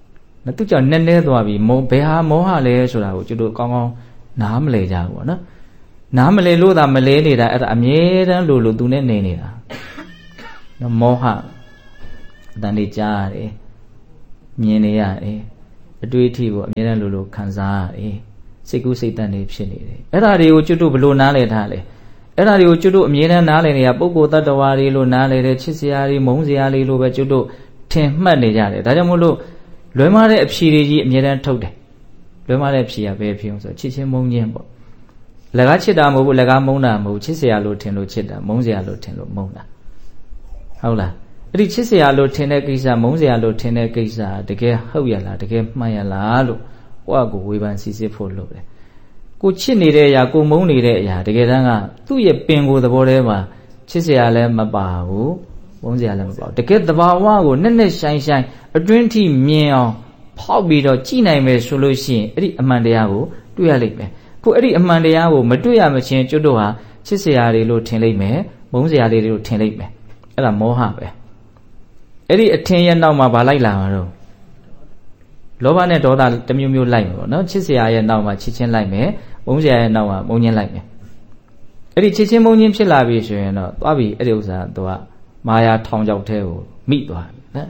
သူကြောင့်နည်းနည်းသွားပြီမောဘယ်ဟာမောဟလဲဆိုတာကိုကျွတ်တို့ကောင်းကောင်းနားမလဲကြဘူးပေါ့နော်နားမလဲလို့သာမလဲနေတာအဲ့ဒါအမြဲတမ်းလို့လို့သူနဲ့နေနေတာနော်မောဟအတန်လေးကြားရတယ်မြင်နေရတယ်အတွေ့အထိကိုအမြဲတမ်းလို့လို့ခံစားရတယ်စိတ်ကူးစိတ်တန်တွေဖြစ်နေတယ်အဲ့ဒါတွေကိုကျွတ်တို့ဘလို့နားလဲထားလဲအဲ့ဒါတွေကိုကျွတ်တို့အမြဲတမ်းနားလဲနေရပုဂ္ဂိုလ်တ attva တွေလို့နားလဲတဲ့ချစ်စရာတွေမုန်းစရာတွေလို့ပဲကျွတ်တို့ထင်မှတ်နေကြတယ်ဒါကြောင့်မို့လို့လွယ်မားတဲ့အဖြေတွေကြီးအမြဲတမ်းထုတ်တယ်လွယ်မားတဲ့အဖြေကဘယ်အဖြေအောင်ဆိုချစ်ချင်းမုန်းချင်းပေါ့လက်ကားချစ်တာမဟုတ်ဘူးလက်ကားမုန်းတာမဟုတ်ချစ်စရာလို့ထင်လို့ချစ်တာမုန်းစရာလို့ထင်လို့မုန်းတာဟုတ်လားအဲ့ဒီချစ်စရာလို့ထင်တဲ့ကိစ္စမုန်းစရာလို့ထင်တဲ့ကိစ္စတကယ်ဟုတ်ရလားတကယ်မှန်ရလားလို့ကိုယ့်အကိုဝေဖန်စစ်စစ်ဖို့လုပ်တယ်ကိုချစ်နေတဲ့အရာကိုမုန်းနေတဲ့အရာတကယ်တမ်းကသူ့ရဲ့ပင်ကိုယ်သဘောထဲမှာချစ်စရာလည်းမပါဘူးမုန်းစရာလည်းမပါဘူးတကယ်သဘာဝကိုနဲ့နဲ့ရှိုင်းရှိုင်းအတွင်းထိမြင်အောင်ဖောက်ပြီးတော့ကြည်နိုင်မယ်ဆိုလို့ရှိရင်အဲ့ဒီအမှန်တရားကိုတွေ့ရလိမ့်မယ်ခုအဲ့ဒီအမှန်တရားကိုမတွေ့ရမချင်းကျွတ်တို့ဟာချစ်စရာတွေလို့ထင်လိမ့်မယ်မုန်းစရာတွေလို့ထင်လိမ့်မယ်အဲ့ဒါမောဟပဲအဲ့ဒီအထင်ရဲ့နောက်မှာဗာလိုက်လာမှာတော့လောဘနဲ့ဒေါသတမျိုးမျိုးလိုက်မှာပေါ့နော်ချစ်စရာရဲ့နောက်မှာချစ်ချင်းလိုက်မယ်မုန်းစရာရဲ့နောက်မှာမုန်းချင်းလိုက်မယ်အဲ့ဒီချစ်ချင်းမုန်းချင်းဖြစ်လာပြီဆိုရင်တော့သွားပြီအဲ့ဒီဥစ္စာကမာယာထောင်ချောက်ထဲကိုမိသွားပြီနော်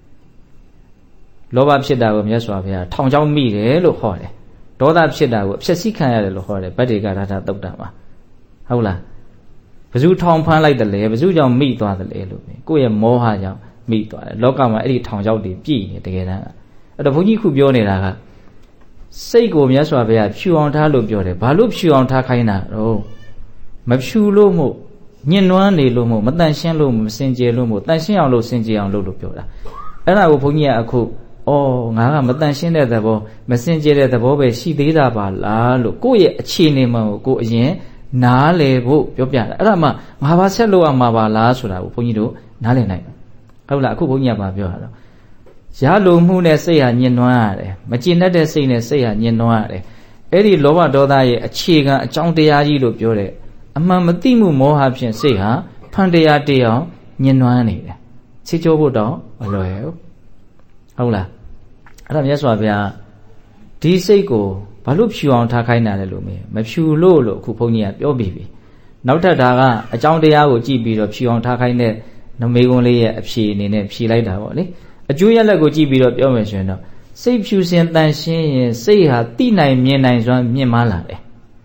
လောဘဖြစ်တာကိုမြတ်စွာဘုရားထောင်ချောက်မိတယ်လို့ဟောတယ်ဒေါသဖြစ်တာကိုအဖြစ်စီးခံရတယ်လို့ဟောတယ်ဗတ္တိကရထသုတ်တံမှာဟုတ်လားဘယ်သူထောင်ဖမ်းလိုက်တယ်လဲဘယ်သူကြောင့်မိသွားတယ်လဲလို့ကိုယ့်ရဲ့မောဟကြောင့်မိသွားတယ်လောကမှာအဲ့ဒီထောင်ချောက်တွေပြည့်နေတကယ်တမ်းအဲ့တော့ဘုန်းကြီးခုပြောနေတာကစိတ်ကိုမြတ်စွာဘုရားဖြူအောင်ထားလို့ပြောတယ်ဘာလို့ဖြူအောင်ထားခိုင်းတာတော့မဖြူလို့မို့ညှဉ်းနှွမ်းနေလို့မို့မတန်ရှင်းလို့မစင်ကြယ်လို့မို့တန်ရှင်းအောင်လို့စင်ကြယ်အောင်လုပ်လို့ပြောတာအဲ့ဒါကိုဘုန်းကြီးကအခုအော်ငါကမတန်ရှင်းတဲ့သဘောမစင်ကြယ်တဲ့သဘောပဲရှိသေးတာပါလားလို့ကိုယ့်ရဲ့အခြေအနေမှန်ကိုကိုယ်အရင်နားလည်ဖို့ပြောပြတာအဲ့ဒါမှငါဘာဆက်လို့ရမှာပါလားဆိုတာကိုဘုန်းကြီးတို့နားလည်နိုင်ဟုတ်လားအခုဘုန်းကြီးကပြောတာတော့ရလိုမှုနဲ့စိတ်ဟာညှဉ်းနှွမ်းရတယ်မကျင်တတ်တဲ့စိတ်နဲ့စိတ်ဟာညှဉ်းနှွမ်းရတယ်အဲ့ဒီလောဘဒေါသရဲ့အခြေခံအကြောင်းတရားကြီးလို့ပြောတယ်အမှန်မသိမှုမောဟဖြင့်စိတ်ဟာဖန်တရားတရားညှဉ်းနှွမ်းနေတယ်ချစ်ကြဖို့တော့မလွယ်ဘူးဟုတ်လားအဲ့ဒါမြတ်စွာဘုရားဒီစိတ်ကိုဘာလို့ဖြူအောင်ထားခိုင်းတာလဲလို့မေးမဖြူလို့လို့အခုဘုန်းကြီးကပြောပြီးပြီနောက်ထပ်ဒါကအကြောင်းတရားကိုကြည့်ပြီးတော့ဖြူအောင်ထားခိုင်းတဲ့နမေကွန်းလေးရဲ့အဖြေအနေနဲ့ဖြေလိုက်တာပေါ့လေအကျိုးရလဒ်ကိုကြည့်ပြီးတော့ပြောမယ်ဆိုရင်တော့စိတ်ဖြူစင်တန်ရှင်းရင်စိတ်ဟာတိနိုင်မြင်နိုင်စွမ်းမြင့်မားလာတယ်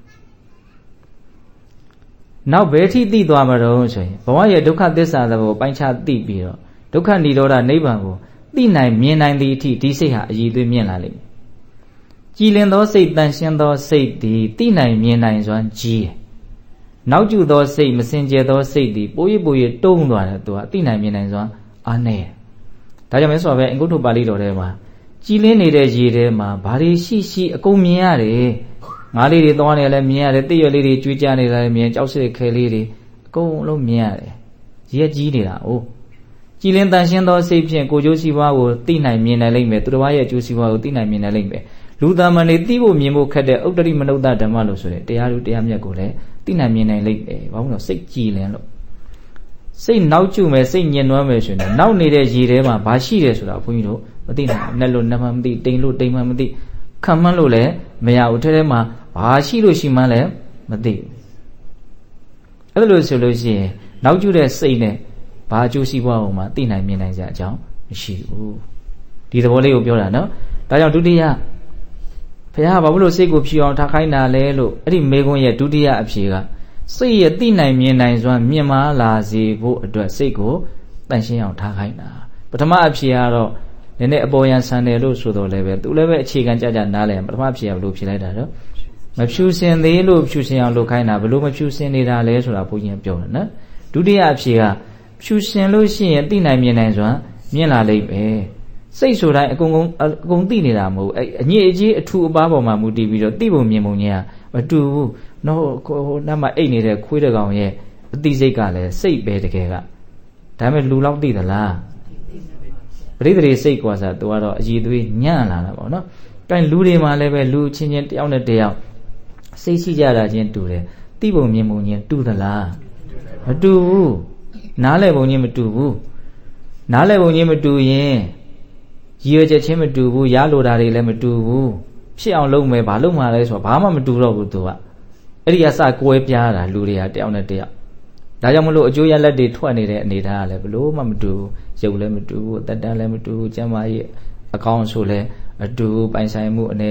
နောက်ဘယ်ထိသိသွားမှာတော့ဆိုရင်ဘဝရဲ့ဒုက္ခသစ္စာသဘောပိုင်းခြားသိပြီးတော့ဒုက္ခនិရောဓနိဗ္ဗာန်ကိုသိနိုင်မြင်နိုင်သည့်အထိဒီစိတ်ဟာအည်သွေးမြင့်လာလိမ့်မယ်ကြည်လင်သောစိတ်တန်ရှင်းသောစိတ်သည်သိနိုင်မြင်နိုင်စွမ်းကြီးတယ်နောက်ကျသောစိတ်မစင်ကြယ်သောစိတ်သည်ပိုးရပိုးရတုံးသွားတယ်သူကသိနိုင်မြင်နိုင်စွမ်းအားနည်းဒါကြောင့်မဲဆိုတော့အင်္ဂုတ္တပါဠိတော်ထဲမှာကြည်လင်းနေတဲ့ရေထဲမှာဘာတွေရှိရှိအကုန်မြင်ရတယ်ငါးလေးတွေသွားနေလည်းမြင်ရတယ်တိရွက်လေးတွေကျွေးကြနေတာလည်းမြင်ကြောက်စစ်ခဲလေးတွေအကုန်လုံးမြင်ရတယ်ရေကြီးနေတာ哦ကြည်လင်တန်ရှင်းသောစိတ်ဖြင့်ကိုကျိုးစီးပွားကိုသိနိုင်မြင်နိုင်လိမ့်မယ်သူတစ်ပါးရဲ့အကျိုးစီးပွားကိုသိနိုင်မြင်နိုင်လိမ့်မယ်လူသားမန်တွေသိဖို့မြင်ဖို့ခက်တဲ့ဥတ္တရိမနုဿဓမ္မလို့ဆိုတဲ့တရားလူတရားမြတ်ကိုလည်းသိနိုင်မြင်နိုင်လိမ့်မယ်ဘာလို့လဲစိတ်ကြည်လင်လို့စိတ်နောက်ကျမယ်စိတ်ညှဉ်းနှွမ်းမယ်ဆိုရင်နောက်နေတဲ့ရေထဲမှာဘာရှိတယ်ဆိုတာဘုန်းကြီးတို့မသိနိုင်ဘူးနဲ့လို့နှမှမသိတိမ်လို့တိမ်မှမသိခံမှန်းလို့လည်းမရဘူးထဲထဲမှာဘာရှိလို့ရှိမှန်းလည်းမသိဘူးအဲ့လိုဆိုလို့ရှိရင်နောက်ကျတဲ့စိတ်နဲ့ဘာအကျိုးစီးပွားအောင်မှသိနိုင်မြင်နိုင်စရာအကြောင်းမရှိဘူးဒီသဘောလေးကိုပြောတာနော်ဒါကြောင့်ဒုတိယဘုရားဘာလို့စိတ်ကိုဖြူအောင်ထားခိုင်းတာလဲလို့အဲ့ဒီမေခွန်းရဲ့ဒုတိယအဖြေကစိတ်ရဲ့သိနိုင်မြင်နိုင်စွမ်းမြင်မာလာစေဖို့အတွက်စိတ်ကိုတန်ရှင်းအောင်ထားခိုင်းတာပထမအဖြေကတော့နည်းနည်းအပေါ်ယံဆန်တယ်လို့ဆိုတော့လည်းပဲသူလည်းပဲအခြေခံကြကြနားလဲပထမအဖြေကဘယ်လိုဖြေလိုက်တာတော့မဖြူစင်သေးလို့ဖြူစင်အောင်လုပ်ခိုင်းတာဘယ်လိုမဖြူစင်နေတာလဲဆိုတာဘုရားပြောတယ်နော်ဒုတိယအဖြေကဖြူစင်လို့ရှိရင်သိနိုင်မြင်နိုင်စွမ်းမြင်လာလိမ့်မယ်စိတ်ဆိုတိုင်းအကုန်ကုန်အကုန်သိနေတာမဟုတ်ဘူးအညစ်အကြေးအထူအပါးပေါ်မှာမူတည်ပြီးတော့သိပုံမြင်ပုံချင်းကမတူဘူးနော်ဟိုနတ်မှာအိတ်နေတဲ့ခွေးတကောင်ရဲ့အသိစိတ်ကလည်းစိတ်ပဲတကယ်ကဒါပေမဲ့လူလောက်သိသလားပရိသေစိတ်ကွာစားသူကတော့အည်သွေးညံ့လာတာပေါ့နော်။အဲလူတွေမှာလည်းပဲလူချင်းချင်းတယောက်နဲ့တယောက်စိတ်ရှိကြတာချင်းတူတယ်။သိပုံမြင်ပုံချင်းတူသလားမတူဘူး။နားလည်ပုံချင်းမတူဘူး။နားလည်ပုံချင်းမတူရင်ရည်ရွယ်ချက်ချင်းမတူဘူးရလိုတာတွေလည်းမတူဘူးဖြစ်အောင်လုပ်မယ်ဘာလုပ်မှလဲဆိုတော့ဘာမှမတူတော့ဘူးသူကအဲ့ဒီကစကွဲပြားတာလူတွေကတယောက်နဲ့တယောက်ဒါကြောင့်မလို့အကျိုးရလက်တွေထွက်နေတဲ့အနေထားကလည်းဘလို့မှမတူဘူးရုပ်လည်းမတူဘူးအသက်တမ်းလည်းမတူဘူးကျန်းမာရေးအကောင်းဆိုလည်းအတူပိုင်ဆိုင်မှုအနေ